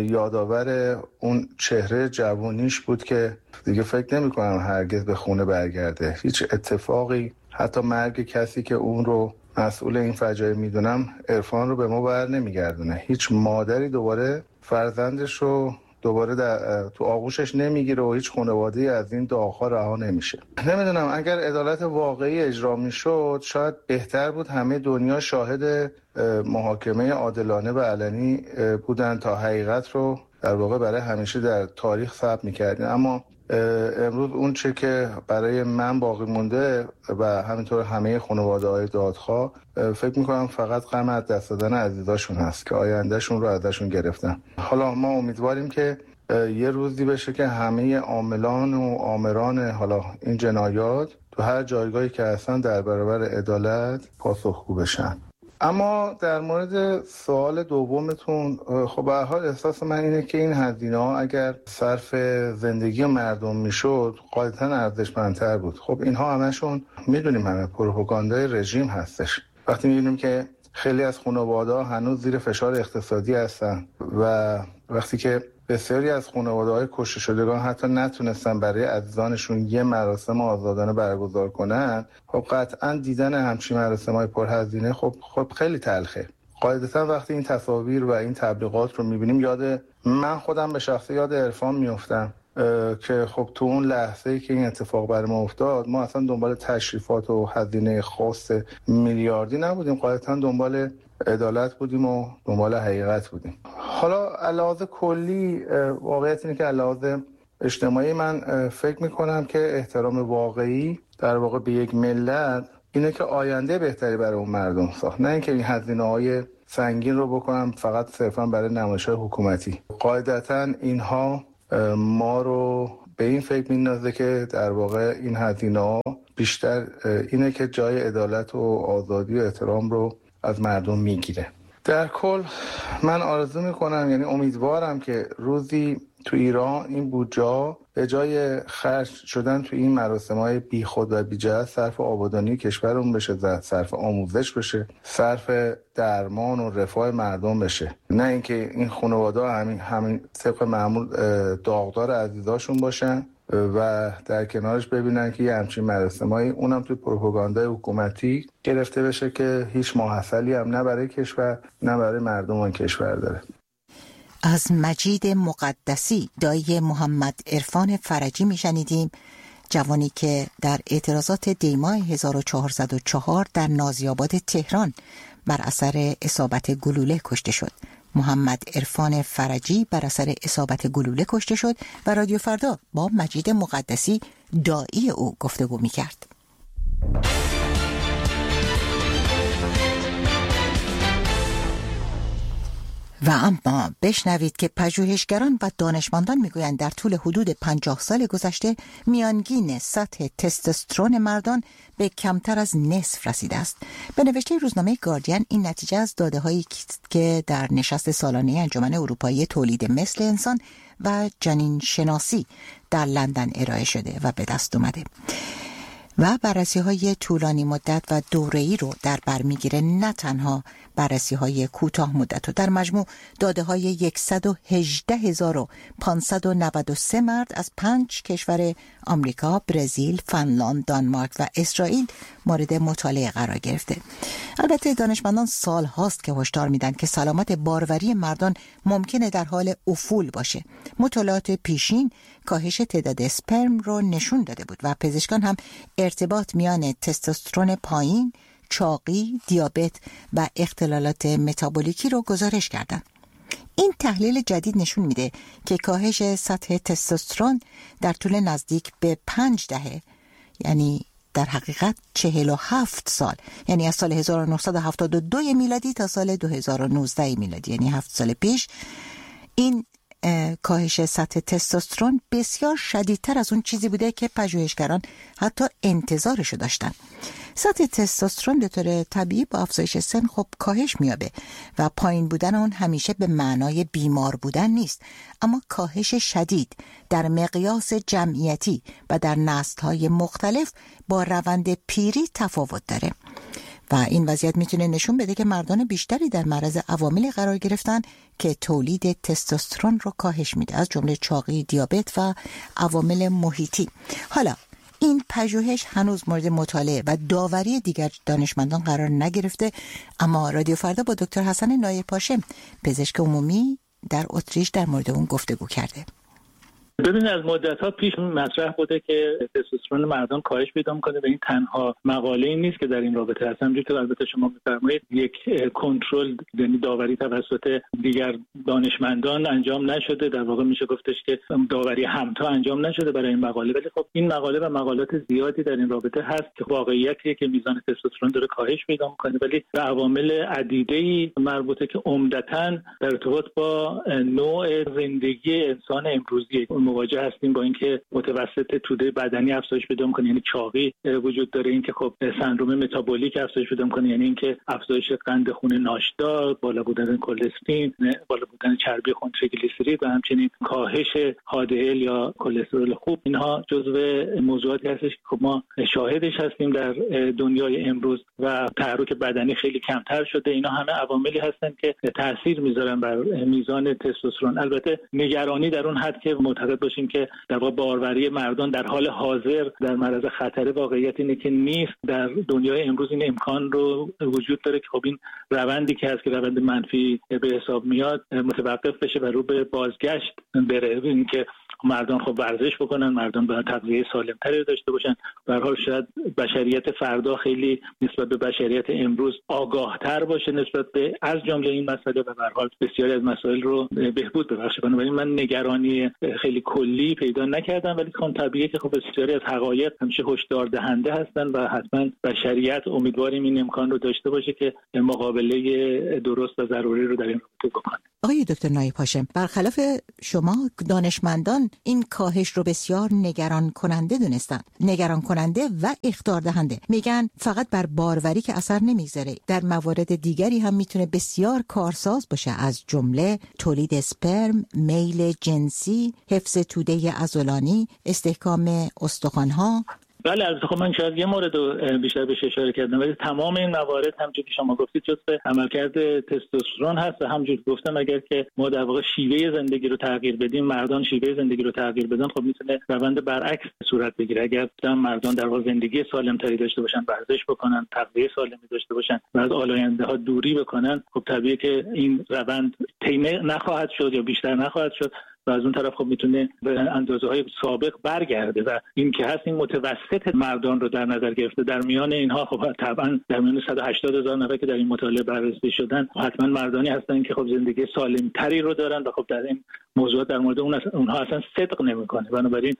یادآور اون چهره جوانیش بود که دیگه فکر نمی کنم هرگز به خونه برگرده. هیچ اتفاقی، حتی مرگ کسی که اون رو مسئول این فجایع میدونم، عرفان رو به ما بر نمیگردونه. هیچ مادری دوباره فرزندش رو دوباره تو آغوشش نمیگیره و هیچ خانواده‌ای از این داغ‌ها رها نمیشه. نمیدونم، اگر عدالت واقعی اجرا میشد شاید بهتر بود. همه دنیا شاهد محاکمه عادلانه و علنی بودن تا حقیقت رو در واقع برای همیشه در تاریخ ثبت می‌کردیم. اما امروز اون چه که برای من باقی مونده و همینطور همه خانواده‌های دادخواه، فکر میکنم فقط غم از دست دادن عزیزاشون هست که آیندهشون رو ازشون گرفتن. حالا ما امیدواریم که یه روزی بشه که همه عاملان و آمران حالا این جنایات تو هر جایگاهی که هستن در برابر عدالت پاسخگو بشن. اما در مورد سوال دومتون، خب به هر حال احساس من اینه که این هزینه‌ها اگر صرف زندگی مردم میشد غالباً ارزشمندتر بود. خب اینها همشون میدونیم همه پروپاگاندای رژیم هستش. وقتی میبینیم که خیلی از خانواده‌ها هنوز زیر فشار اقتصادی هستن و وقتی که بسیاری از خانواده‌های کشته شدگان حتی نتونستن برای عزیزانشون یه مراسم آزادانه برگزار کنن، خب قطعا دیدن همچین مراسم‌های پرهزینه خب خیلی تلخه. قاعدتا وقتی این تصاویر و این تبلیغات رو می‌بینیم من خودم به شخصه یاد عرفان میافتم که خب تو اون لحظه‌ای که این اتفاق بر ما افتاد ما اصلا دنبال تشریفات و هزینه خاص میلیاردی نبودیم، قاعدتا دنبال عدالت بودیم و دنبال حقیقت بودیم. حالا علاوه کلی واقعیت اینه که علاوه اجتماعی من فکر میکنم که احترام واقعی در واقع به یک ملت اینه که آینده بهتری برای اون مردم ساخت، نه اینکه این هزینه‌های سنگین رو بکنم فقط صرفا برای نمایش‌های حکومتی. قاعدتا اینها ما رو به این فکر میندازه که در واقع این هزینه‌ها بیشتر اینه که جای عدالت و آزادی و احترام رو از مردم میگیره. در کل من آرزو میکنم، یعنی امیدوارم که روزی تو ایران این بودجه به جای خرج شدن تو این مراسم‌های بیخود و بی‌جهت صرف آبادانی کشورمون بشه، صرف آموزش بشه، صرف درمان و رفاه مردم بشه، نه اینکه این خانواده‌ها همین طبق معمول داغدار عزیزاشون باشن و در کنارش ببینن که یه همچین مراسمایی اونم توی پروپاگاندای حکومتی گرفته بشه که هیچ ماحصلی هم نه برای کشور نه برای مردم اون کشور داره. از مجید مقدسی دایی محمد عرفان فرجی میشنیدیم، جوانی که در اعتراضات دیماه 1404 در نازی‌آباد تهران بر اثر اصابت گلوله کشته شد. محمد عرفان فرجی بر اثر اصابت گلوله کشته شد و رادیو فردا با مجید مقدسی دایی او گفتگو می‌کرد. و اما بشنوید که پژوهشگران و دانشمندان میگویند در طول حدود 50 سال گذشته میانگین سطح تستوسترون مردان به کمتر از نصف رسیده است. به نوشته روزنامه گاردین این نتیجه از داده‌هایی که در نشست سالانه انجمن اروپایی تولید مثل انسان و جنین شناسی در لندن ارائه شده و به دست اومده و بررسی‌های طولانی مدت و دوره‌ای رو در بر می‌گیره، نه تنها بررسی‌های کوتاه مدت. و در مجموع داده‌های 118,593 مرد از 5 کشور آمریکا، برزیل، فنلاند، دانمارک و اسرائیل مورد مطالعه قرار گرفته. البته دانشمندان سال هاست که هشدار میدن که سلامت باروری مردان ممکنه در حال افول باشه. مطالعات پیشین کاهش تعداد اسپرم رو نشون داده بود و پزشکان هم ارتباط میان تستوسترون پایین، چاقی، دیابت و اختلالات متابولیکی رو گزارش کردند. این تحلیل جدید نشون میده که کاهش سطح تستوسترون در طول نزدیک به 5 دهه، یعنی در حقیقت 47 سال، یعنی از سال 1972 میلادی تا سال 2019 میلادی، یعنی 7 سال پیش، این کاهش سطح تستوسترون بسیار شدیدتر از اون چیزی بوده که پژوهشگران حتی انتظارشو داشتن. سطح تستوسترون به طور طبیعی با افزایش سن خب کاهش میابه و پایین بودن اون همیشه به معنای بیمار بودن نیست، اما کاهش شدید در مقیاس جمعیتی و در نسل‌های مختلف با روند پیری تفاوت داره و این وضعیت میتونه نشون بده که مردان بیشتری در معرض عواملی قرار گرفتن که تولید تستوسترون رو کاهش میده، از جمله چاقی، دیابت و عوامل محیطی. حالا این پژوهش هنوز مورد مطالعه و داوری دیگر دانشمندان قرار نگرفته، اما رادیو فردا با دکتر حسن نایپاشم، پزشک عمومی در اتریش، در مورد اون گفتگو کرده. ببین، از مدت‌ها پیش مطرح بوده که تستوسترون مردان کاهش پیدا می‌کنه و این تنها مقاله‌ای نیست که در این رابطه هست. همونجوری که البته شما می‌فرمایید یک کنترل، یعنی داوری توسط دیگر دانشمندان انجام نشده، در واقع میشه گفتش که داوری همتا انجام نشده برای این مقاله، ولی خب این مقاله و مقالات زیادی در این رابطه هست که واقعیتیه که میزان تستوسترون داره کاهش پیدا می‌کنه، ولی به عوامل عدیده‌ای مربوطه که عمدتاً در ارتباط با نوع زندگی انسان امروزی. مواجه هستیم با اینکه متوسط توده بدنی افزایش پیدا می‌کنه، یعنی چاقی وجود داره، اینکه خب سندروم متابولیک افزایش پیدا می‌کنه، یعنی اینکه افزایش قند خون ناشتا، بالا بودن کلسترول، بالا بودن چربی خون تریگلیسیرید و همچنین کاهش HDL یا کلسترول خوب. اینها جزو موضوعاتی هستش که خب ما شاهدش هستیم در دنیای امروز و تحرک بدنی خیلی کمتر شده. اینا همه عواملی هستن که تاثیر میذارن بر میزان تستوسترون. البته نگرانی در اون حد که معتقد باشیم که در واقع باروری مردان در حال حاضر در معرض خطر، واقعیت اینه که نیست. در دنیای امروز این امکان رو وجود داره که خب این روندی که هست که روند منفی به حساب میاد متوقف بشه و رو به بازگشت بره. این که مردان خب ورزش بکنن، مردان باید تغذیه سالم‌تری داشته باشن. به هر حال شاید بشریت فردا خیلی نسبت به بشریت امروز آگاه‌تر باشه نسبت به از جمله این مسئله و به هر حال بسیاری از مسائل رو بهبود ببخشه. بنابراین من نگرانی خیلی کلی پیدا نکردم، ولی خب طبیعیه که خب بسیاری از حقایق همیشه هشدار دهنده هستن و حتما بشریت امیدواریم این امکان رو داشته باشه که مقابله درست و ضروری رو در این رابطه بکنه. آقای دکتر نایب هاشم، برخلاف شما دانشمندان این کاهش رو بسیار نگران کننده دونستن، نگران کننده و اخطار دهنده. میگن فقط بر باروری که اثر نمیگذاره، در موارد دیگری هم میتونه بسیار کارساز باشه، از جمله تولید اسپرم، میل جنسی، حفظ توده عضلانی، استحکام استخوان‌ها. بله، البته خب من شاید یه مورد رو بیشتر بهش اشاره کردم، ولی تمام این موارد همونجوری که شما گفتید جزء عملکرد تستوسترون هست و همونجوری که گفتم اگر که ما در واقع شیوه زندگی رو تغییر بدیم، مردان شیوه زندگی رو تغییر بدن، خب میتونه روند برعکس صورت بگیره. اگر مردان در واقع زندگی سالم‌تری داشته باشن، ورزش بکنن، تغذیه سالمی داشته باشن و از آلاینده‌ها دوری بکنن، خب طبیعیه که این روند طی نخواهد شد یا بیشتر نخواهد شد و از اون طرف خب میتونه به اندازه‌های سابق برگرده و این که هست این متوسط مردان رو در نظر گرفته. در میان اینها خب طبعا در میان 180,000 نفر که در این مطالعه بررسی شدن حتما مردانی هستن که خب زندگی سالم‌تری رو دارن و خب در این موضوع در مورد اونها اصلا صدق نمی‌کنه. بنابراین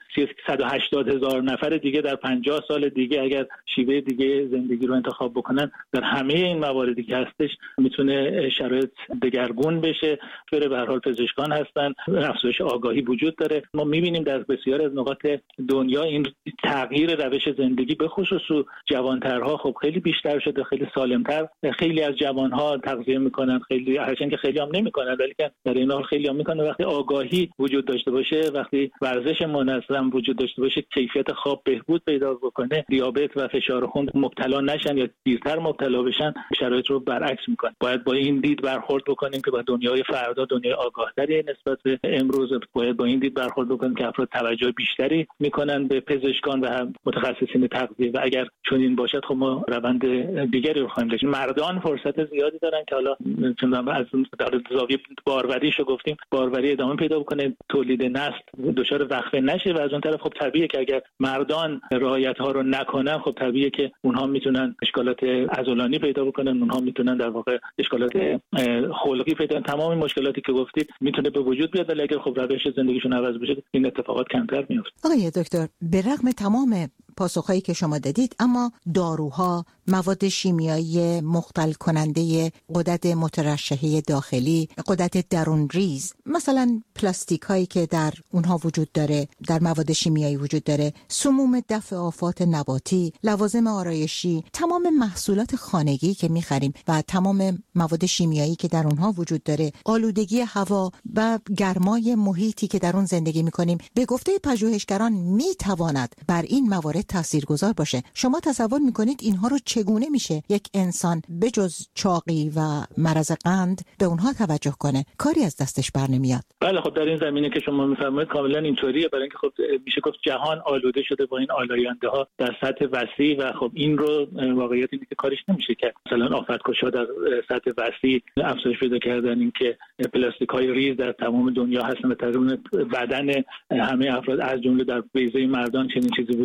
180,000 نفر دیگه در 50 سال دیگه اگر شیوه دیگه زندگی رو انتخاب بکنن، در همه این مواردی که هستش میتونه شرایط دگرگون بشه. به هر حال پزشکان هستن، افزایش آگاهی وجود داره. ما می‌بینیم در بسیاری از نقاط دنیا این تغییر روش زندگی به خصوص جوانترها خب خیلی بیشتر شده، خیلی سالمتر. خیلی از جوانها تغذیه میکنن، خیلی هرچند که خیلی هم نمیکنن، ولی در این حال خیلی هم میکنن. وقتی آگاهی وجود داشته باشه، وقتی ورزش منظم وجود داشته باشه، کیفیت خواب بهبود پیدا بکنه، دیابت و فشار خون مبتلا نشن یا دیرتر مبتلا بشن، شرایط رو برعکس میکنه. باید با این دید برخورد بکنیم که با دنیای فردا دنیای آگاهتری نسبت به امروز، باید با این دید برخورد بکنیم که افراد توجه بیشتری میکنن به پزشکان و متخصصین تغذیه و اگر چنین باشد خب ما روند دیگری رو خواهیم داشت. مردان فرصت زیادی دارن که حالا چون از در زاویه باروریشو گفتیم، باروری ادامه پیدا بکنه، تولید نسل دچار وقفه نشه و از اون طرف خب طبیعیه که اگر مردان رعایت ها رو نکنن، خب طبیعیه که اونها میتونن اشکالات عضلانی پیدا بکنن، اونها میتونن در واقع اشکالات خلقی پیدا کنن. تمام مشکلاتی که گفتید میتونه به وجود بیاد، ولی اگر خب روش زندگیشون عوض بشه این اتفاقات کمتر میفته. آقای دکتر، به رغم تمام پاسخهایی که شما دادید، اما داروها، مواد شیمیایی مختل کننده غدد مترشحه داخلی، غدد درون ریز، مثلا پلاستیک هایی که در اونها وجود داره، در مواد شیمیایی وجود داره، سموم دفع آفات نباتی، لوازم آرایشی، تمام محصولات خانگی که میخریم و تمام مواد شیمیایی که در اونها وجود داره، آلودگی هوا و گرمای محیطی که در اون زندگی میکنیم، به گفته پژوهشگران میتواند بر این موارد تاثیرگذار باشه. شما تصور میکنید اینها رو چگونه میشه یک انسان بجز چاقی و مرض قند به اونها توجه کنه؟ کاری از دستش بر نمیاد. بله، خب در این زمینه که شما میفرمایید کاملا اینطوریه، برای اینکه خب میشه گفت جهان آلوده شده با این آلاینده ها در سطح وسیع و خب این رو واقعیت اینه که کارش نمیشه که مثلا آفتکش‌ها در سطح وسیع افزایش پیدا کردن، این که پلاستیک‌های ریز در تمام دنیا هستن و تقریبا بدن همه افراد از جمله در بیضه مردان چنین چیزی وجود داره.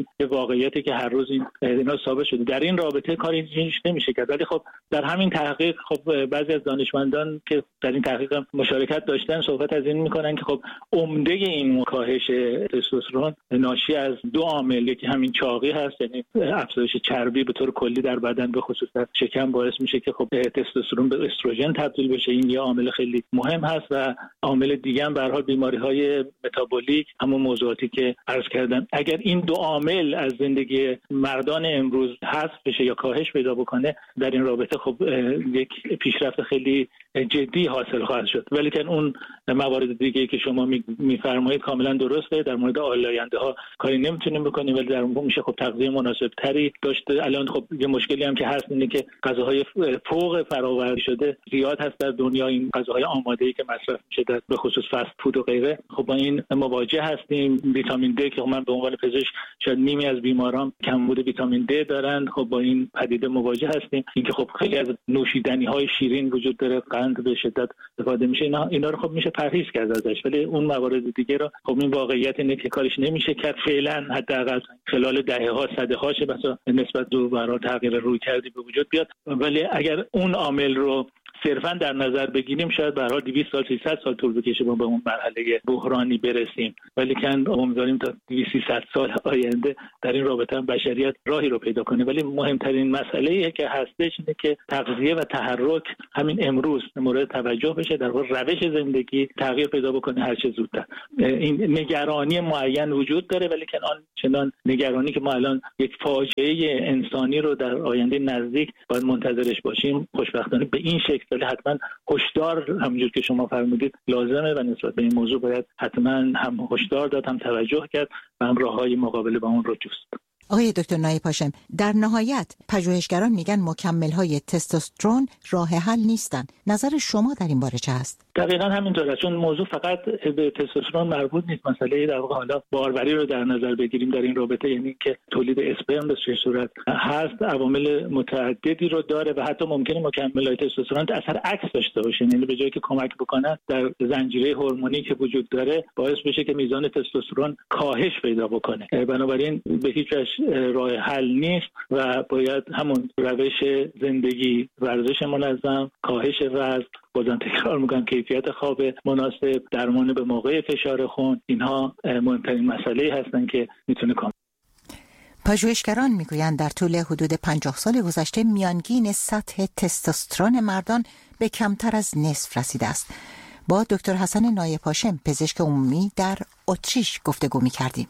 این یه واقعیتی که هر روز اینا ثابت شده. در این رابطه کاری نمیشه کرد. ولی خب در همین تحقیق خب بعضی از دانشمندان که در این تحقیق مشارکت داشتن صحبت از این میکنن که خب عمده این کاهش تستوسترون ناشی از دو عامل، یکی همین چاقی هست، یعنی افزایش چربی به طور کلی در بدن به خصوص در شکم باعث میشه که خب تستوسترون به استروژن تبدیل بشه. این یه عامل خیلی مهم هست و عامل دیگه هم به هر حال بیماری‌های متابولیک، همون موضوعاتی که عرض کردم. اگر این دو عامل از زندگی مردان امروز حذف بشه یا کاهش پیدا بکنه، در این رابطه خب یک پیشرفت خیلی جدی حاصل خواهد شد. ولی که اون موارد دیگه که شما میفرمایید کاملا درسته. در مورد آلاینده‌ها کاری نمیتونیم بکنیم، ولی در اون میشه خب تغذیه مناسب تری داشته. الان خب یه مشکلی هم که هست اینه که غذاهای فوق فراورده شده زیاد هست در دنیا. این غذاهای آماده‌ای که مصرف میشه در به خصوص فست فود و غیره، خب با این مواجه هستیم. ویتامین د که من به عنوان پزشک شاید نیمی از بیماران کمبود ویتامین د دارن، خب با این پدیده مواجه هستیم. اینکه خب خیلی از نوشیدنی‌های شیرین وجود داره، قند به شدت استفاده میشه، اینا رو خب میشه پرهیز کرد ازش. ولی اون موارد دیگه رو خب این واقعیت اینه که کارش نمیشه کرد فعلا، حداقل خلال دهه‌ها صدها شه مثلا نسبت به برای تغییر روی کردی به وجود بیاد. ولی اگر اون عامل رو صرفا در نظر بگیریم شاید به هر حال 200 سال 300 سال طول بکشه به اون مرحله بحرانی برسیم. ولی کن امیدواریم تا 200 سال آینده در این رابطه هم بشریت راهی رو پیدا کنه. ولی مهمترین مسئله‌ای که هستش اینه که تغذیه و تحرک همین امروز مورد توجه بشه، در واقع روش زندگی تغییر پیدا بکنه هر چه زودتر. این نگرانی معین وجود داره، ولی کن آن چنان نگرانی که ما الان یک فاجعه انسانی رو در آینده نزدیک باید منتظرش باشیم خوشبختانه به این شکل. ولی حتما هشدار همونجور که شما فرمودید لازمه و نسبت به این موضوع باید حتما هم هشدار داد، هم توجه کرد و هم راههای مقابله با اون رو جست. آقای دکتر نایب هاشم، در نهایت پژوهشگران میگن مکمل‌های تستوسترون راه حل نیستن. نظر شما در این باره چه است؟ دقیقاً همینطوره، چون موضوع فقط به تستوسترون مربوط نیست. مسئله در واقع حالا باروری رو در نظر بگیریم در این رابطه، یعنی که تولید اسپرم به چه صورت هست، عوامل متعددی رو داره و حتی ممکنه مکمل‌های تستوسترون اثر عکس داشته باشه، یعنی به جایی که کمک بکنن در زنجیره هورمونی که وجود داره باعث بشه که میزان تستوسترون کاهش پیدا بکنه. بنابراین به هیچ وجه راه حل نیست و باید همون روش زندگی، ورزش منظم، کاهش وزن، بازم تکرار میکنم کیفیت خواب مناسب، درمان به موقع فشار خون، اینها مهمترین مسئله هستن که میتونه کمک. پژوهشگران میگویند در طول حدود 50 سال گذشته میانگین سطح تستوسترون مردان به کمتر از نصف رسیده است. با دکتر حسن نایب هاشم، پزشک عمومی در اتریش گفتگو میکردیم.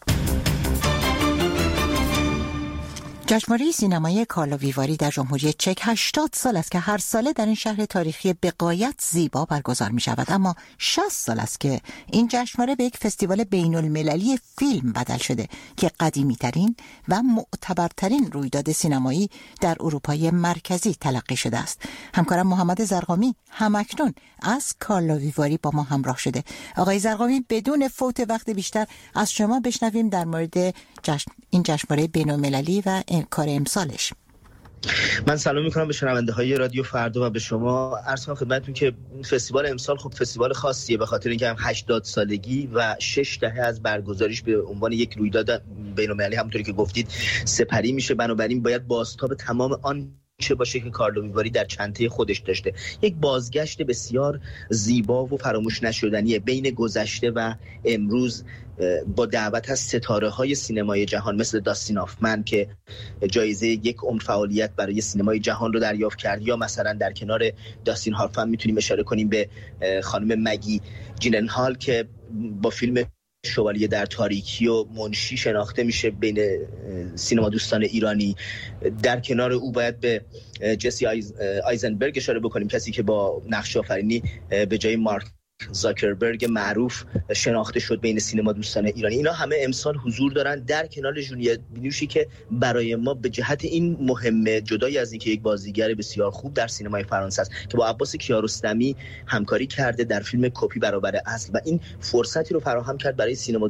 جشنواره سینمایی کارلو ویواری در جمهوری چک 80 سال است که هر ساله در این شهر تاریخی بغایت زیبا برگزار می شود، اما 60 سال است که این جشنواره به یک فستیوال بین المللی فیلم بدل شده که قدیمی ترین و معتبرترین رویداد سینمایی در اروپای مرکزی تلقی شده است. همکارم محمد زرقامی همکنون از کارلو ویواری با ما همراه شده. آقای زرقامی، بدون فوت وقت بیشتر از شما بشنویم در مورد این جشنواره بین المللی و کار امسالش. من سلام میکنم به شنونده های رادیو فردا و به شما. عرض کنم خدمتتون که فستیوال امسال خب فستیوال خاصیه به خاطر اینکه هم 80 سالگی و 6 دهه از برگزاریش به عنوان یک رویداد بین‌المللی همونطوری که گفتید سپری میشه. بنابراین باید بازتاب تمام آن چه باشه که کارلو ویواری در چنته خودش داشته. یک بازگشت بسیار زیبا و فراموش نشدنیه بین گذشته و امروز، با دعوت از ستاره‌های سینمای جهان مثل داستین هافمن که جایزه یک عمر فعالیت برای سینمای جهان رو دریافت کرد، یا مثلا در کنار داستین هافمن میتونیم اشاره کنیم به خانم مگی جیلنهال که با فیلم شوالیه در تاریکی و منشی شناخته میشه بین سینما دوستان ایرانی. در کنار او باید به جسی آیزنبرگ اشاره بکنیم، کسی که با نقش آفرینی به جای مارک زاکربرگ معروف شناخته شد بین سینما دوستان ایرانی. اینا همه امسال حضور دارن در کنار ژولیت بینوشی که برای ما به جهت این مهمه، جدای از اینکه یک بازیگر بسیار خوب در سینمای فرانسه است که با عباس کیارستمی همکاری کرده در فیلم کپی برابر اصل و این فرصتی رو فراهم کرد برای سینما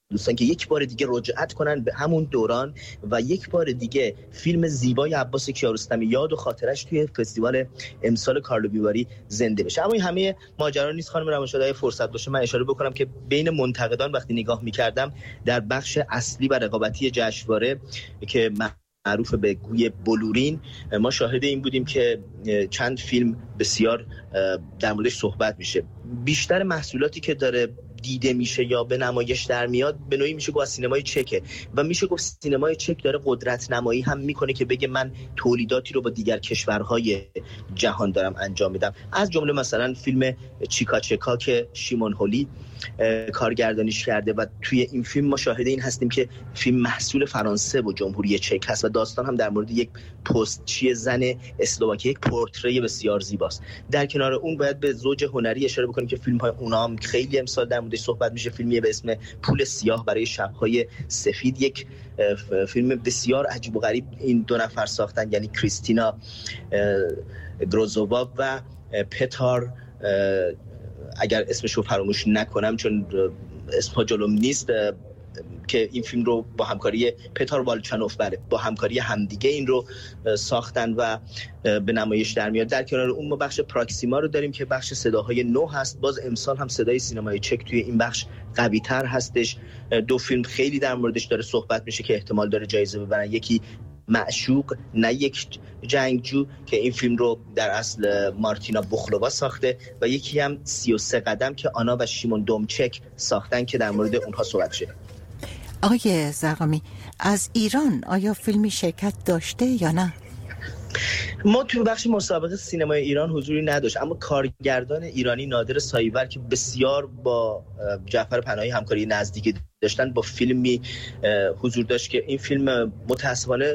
دوستان که یک بار دیگه رجعت کنن به همون دوران و یک بار دیگه فیلم زیبای عباس کیارستمی یاد و خاطرش توی فستیوال امسال کارلو ویواری زنده بشه. اما این همه ماجرا نیست خانم روانشناس. فرصت باشه من اشاره بکنم که بین منتقدان وقتی نگاه می‌کردم در بخش اصلی و رقابتی جشنواره که معروف به گوی بلورین، ما شاهد این بودیم که چند فیلم بسیار در موردش صحبت میشه. بیشتر محصولاتی که داره دیده میشه یا به نمایش در میاد به نوعی میشه گفت از سینمای چکه و میشه گفت سینمای چک داره قدرت نمایی هم میکنه که بگه من تولیداتی رو با دیگر کشورهای جهان دارم انجام میدم. از جمله مثلا فیلم چیکا چکا که شیمون هولی کارگردانیش کرده و توی این فیلم ما شاهد این هستیم که فیلم محصول فرانسه و جمهوری چک هست و داستان هم در مورد یک پستچی زن اسلواکی، یک پورتری بسیار زیباست. در کنار اون باید به زوج هنری اشاره بکنیم که فیلم های اونا هم خیلی امسال در موردش صحبت میشه. فیلمی به اسم پول سیاه برای شب‌های سفید، یک فیلم بسیار عجیب و غریب این دو نفر ساختن، یعنی کریستینا گروزووا و پتار، اگر اسمشو فراموش نکنم چون اسمها جلوم نیست، که این فیلم رو با همکاری پتار والچانوف با همکاری همدیگه این رو ساختن و به نمایش در میاد. در کنار اون ما بخش پراکسیما رو داریم که بخش صداهای نو هست. باز امسال هم صدای سینمای چک توی این بخش قوی تر هستش. دو فیلم خیلی در موردش داره صحبت میشه که احتمال داره جایزه ببرن. یکی معشوق نه یک جنگجو که این فیلم رو در اصل مارتینا بوخلووا ساخته و یکی هم 33 قدم که آنا و شیمون دومچک ساختن که در مورد اونها صحبت شه. آقای زرقامی، از ایران آیا فیلمی شرکت داشته یا نه؟ ما تو بخش مسابقه سینمای ایران حضوری نداشت، اما کارگردان ایرانی نادر سایور که بسیار با جعفر پناهی همکاری نزدیکی داشتن با فیلمی حضور داشت که این فیلم متاسفانه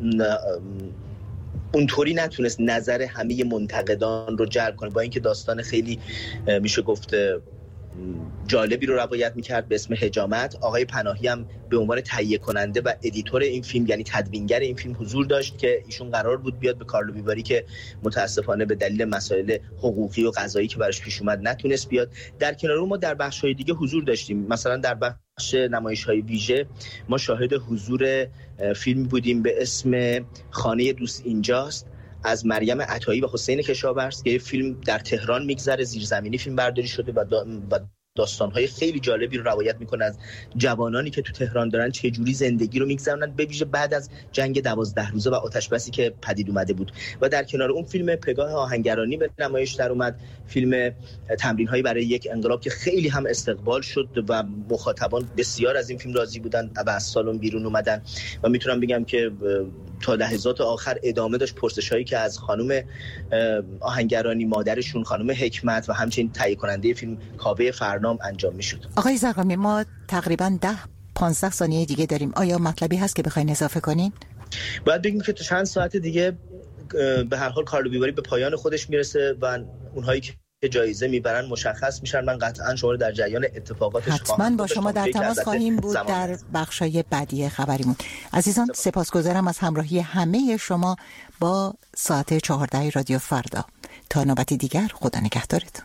اونطوری نتونست نظر همه منتقدان رو جلب کنه، با اینکه داستان خیلی میشه گفت جالبی رو روایت میکرد به اسم حجامت. آقای پناهی هم به عنوان تهیه کننده و ادیتور این فیلم یعنی تدوینگر این فیلم حضور داشت که ایشون قرار بود بیاد به کارلو ویواری که متاسفانه به دلیل مسائل حقوقی و قضایی که براش پیش اومد نتونست بیاد. در کنار اون ما در بخش‌های دیگه حضور داشتیم. مثلا در بخش نمایش‌های ویژه ما شاهد حضور فیلمی بودیم به اسم خانه دوست اینجاست از مریم عطایی و حسین کشاورز که فیلم در تهران میگذره، زیرزمینی فیلم برداری شده و داستان‌های خیلی جالبی رو روایت میکنه از جوانانی که تو تهران دارن چه جوری زندگی رو میگذرونن به ویژه بعد از جنگ 12 روزه و آتش‌بسی که پدید اومده بود. و در کنار اون فیلم پگاه آهنگرانی به نمایش در اومد، فیلم تمرین‌هایی برای یک انقلاب که خیلی هم استقبال شد و مخاطبان بسیار از این فیلم راضی بودن و از سالن بیرون اومدن و میتونم بگم که تا لحظات آخر ادامه داشت پرسش‌هایی که از خانم آهنگرانی، مادرشون خانم حکمت و همچنین تهیه کننده فیلم کاوه فرنام انجام میشد. آقای زرقامی، ما تقریباً 10-15 ثانیه دیگه داریم. آیا مطلبی هست که بخواید اضافه کنین؟ باید بگیم که تا چند ساعت دیگه به هر حال کارلو ویواری به پایان خودش میرسه و اونهایی که جایزه میبرن مشخص میشن. من قطعا شما رو در جریان اتفاقاتش حتما با شما در تماس خواهیم بود در بخشای بعدی خبریمون. عزیزان سپاسگزارم از همراهی همه شما با ساعت 14 رادیو فردا. تا نوبتی دیگر خدا نگهدارتون.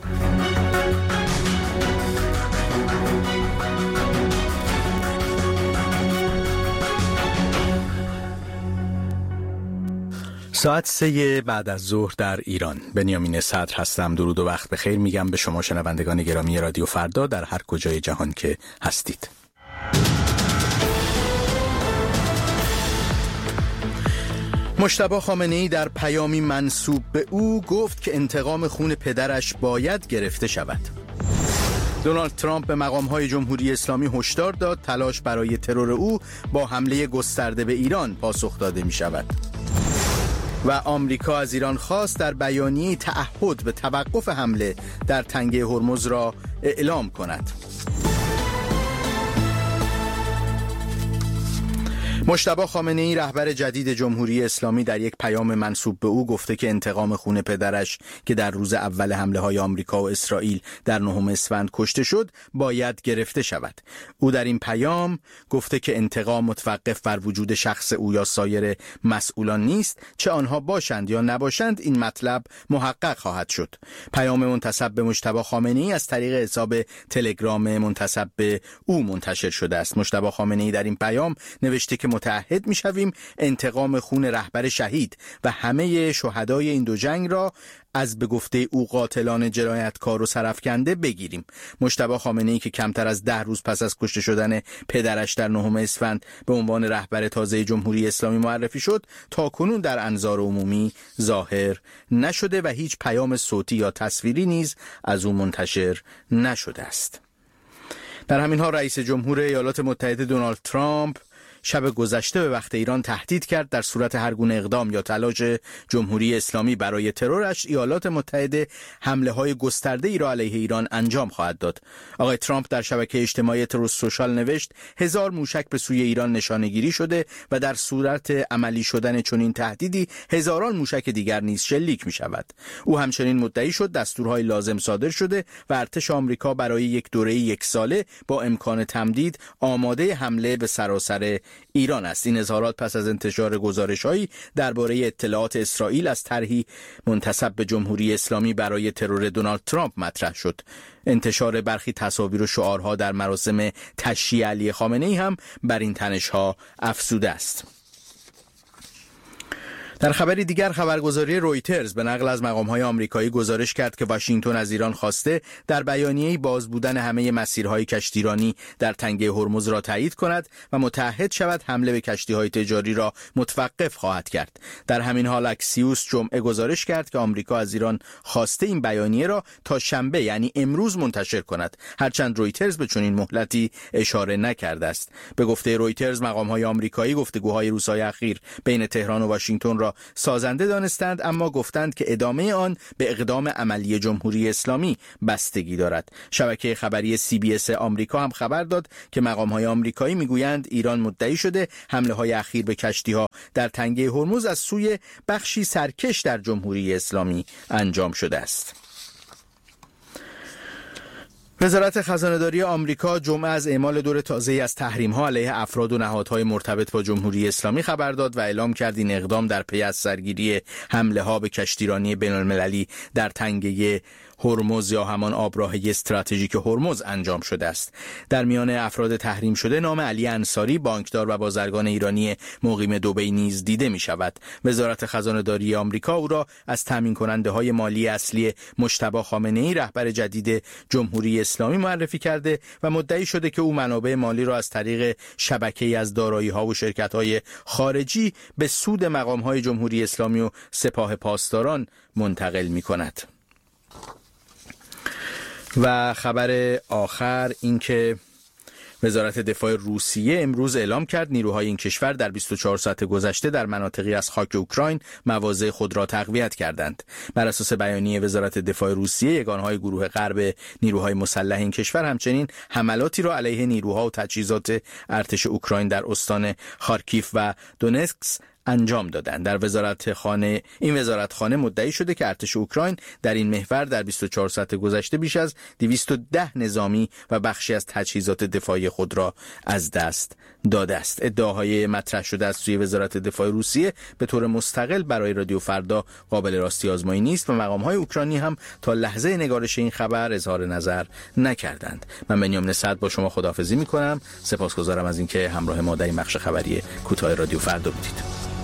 ساعت 3 بعد از ظهر در ایران. بنیامین صدر هستم. درود و وقت بخیر میگم به شما شنوندگان گرامی رادیو فردا در هر کجای جهان که هستید. مجتبی خامنه‌ای در پیامی منسوب به او گفت که انتقام خون پدرش باید گرفته شود. دونالد ترامپ به مقام‌های جمهوری اسلامی هشدار داد تلاش برای ترور او با حمله گسترده به ایران پاسخ داده می شود. و آمریکا از ایران خواست در بیانیه تعهد به توقف حمله در تنگه هرمز را اعلام کند. مجتبی خامنه‌ای رهبر جدید جمهوری اسلامی در یک پیام منسوب به او گفته که انتقام خون پدرش که در روز اول حمله‌های آمریکا و اسرائیل در 9 اسفند کشته شد باید گرفته شود. او در این پیام گفته که انتقام متوقف بر وجود شخص او یا سایر مسئولان نیست، چه آنها باشند یا نباشند این مطلب محقق خواهد شد. پیام منتسب به مجتبی خامنه‌ای از طریق حساب تلگرام منتسب به او منتشر شده است. مجتبی خامنه‌ای در این پیام نوشته که متعهد می‌شویم انتقام خون رهبر شهید و همه شهدای این دو جنگ را از به گفته او قاتلان جنایتکار و سرافکنده بگیریم. مجتبی خامنه‌ای که کمتر از 10 روز پس از کشته شدن پدرش در 9 اسفند به عنوان رهبر تازه جمهوری اسلامی معرفی شد، تاکنون در انظار عمومی ظاهر نشده و هیچ پیام صوتی یا تصویری نیز از او منتشر نشده است. در همین حال رئیس جمهور ایالات متحده دونالد ترامپ شب گذشته به وقت ایران تهدید کرد در صورت هر گونه اقدام یا تلاش جمهوری اسلامی برای ترورش، ایالات متحده حمله‌های گسترده‌ای را علیه ایران انجام خواهد داد. آقای ترامپ در شبکه اجتماعی تروث سوشال نوشت 1000 موشک به سوی ایران نشانه‌گیری شده و در صورت عملی شدن چنین تهدیدی هزاران موشک دیگر نیز شلیک می‌شود. او همچنین مدعی شد دستورهای لازم صادر شده و ارتش آمریکا برای یک دوره 1 ساله با امکان تمدید آماده حمله به سراسر ایران است. این اظهارات پس از انتشار گزارش‌هایی درباره اطلاعات اسرائیل از طرحی منتسب به جمهوری اسلامی برای ترور دونالد ترامپ مطرح شد. انتشار برخی تصاویر و شعارها در مراسم تشییع علی خامنه‌ای هم بر این تنش‌ها افزوده است. در خبری دیگر، خبرگزاری رویترز به نقل از مقام‌های آمریکایی گزارش کرد که واشنگتن از ایران خواسته در بیانیه‌ای باز بودن همه مسیرهای کشتیرانی در تنگه هرمز را تایید کند و متعهد شود حمله به کشتی‌های تجاری را متوقف خواهد کرد. در همین حال اکسیوس جمعه گزارش کرد که آمریکا از ایران خواسته این بیانیه را تا شنبه یعنی امروز منتشر کند، هرچند رویترز به چنین مهلتی اشاره نکرده است. به گفته رویترز مقام‌های آمریکایی گفتگوهای روزهای اخیر بین تهران و واشنگتن را سازنده دانستند، اما گفتند که ادامه آن به اقدام عملی جمهوری اسلامی بستگی دارد. شبکه خبری CBS آمریکا هم خبر داد که مقام‌های آمریکایی میگویند ایران مدعی شده حمله‌های اخیر به کشتی‌ها در تنگه هرمز از سوی بخشی سرکش در جمهوری اسلامی انجام شده است. وزارت خزانه‌داری آمریکا جمعه از اعمال دور تازه‌ای از تحریم‌ها علیه افراد و نهادهای مرتبط با جمهوری اسلامی خبر داد و اعلام کرد این اقدام در پی از سرگیری حمله‌ها به کشتیرانی بین‌المللی در تنگه هرمز یا همان آبراهه استراتژیک هرمز انجام شده است. در میان افراد تحریم شده نام علی انصاری، بانکدار و بازرگان ایرانی مقیم دبی نیز دیده می شود. وزارت خزانه‌داری آمریکا او را از تامین کننده های مالی اصلی مجتبی خامنه‌ای رهبر جدید جمهوری اسلامی معرفی کرده و مدعی شده که او منابع مالی را از طریق شبکه‌ای از دارایی‌ها و شرکت‌های خارجی به سود مقام‌های جمهوری اسلامی و سپاه پاسداران منتقل می‌کند. و خبر آخر این که وزارت دفاع روسیه امروز اعلام کرد نیروهای این کشور در 24 ساعت گذشته در مناطقی از خاک اوکراین مواضع خود را تقویت کردند. بر اساس بیانیه وزارت دفاع روسیه، یگانهای گروه غرب نیروهای مسلح این کشور همچنین حملاتی را علیه نیروها و تجهیزات ارتش اوکراین در استان خارکیف و دونتسک انجام دادند. در این وزارتخانه مدعی شده که ارتش اوکراین در این محور در 24 ساعت گذشته بیش از 210 نظامی و بخشی از تجهیزات دفاعی خود را از دست داده است. ادعاهای مطرح شده از سوی وزارت دفاع روسیه به طور مستقل برای رادیو فردا قابل راستی آزمایی نیست و مقام‌های اوکراینی هم تا لحظه نگارش این خبر اظهار نظر نکردند. من بنیامین سعد با شما خداحافظی می‌کنم. سپاسگزارم از اینکه همراه ما در این بخش خبری کوتاه رادیو فردا بودید.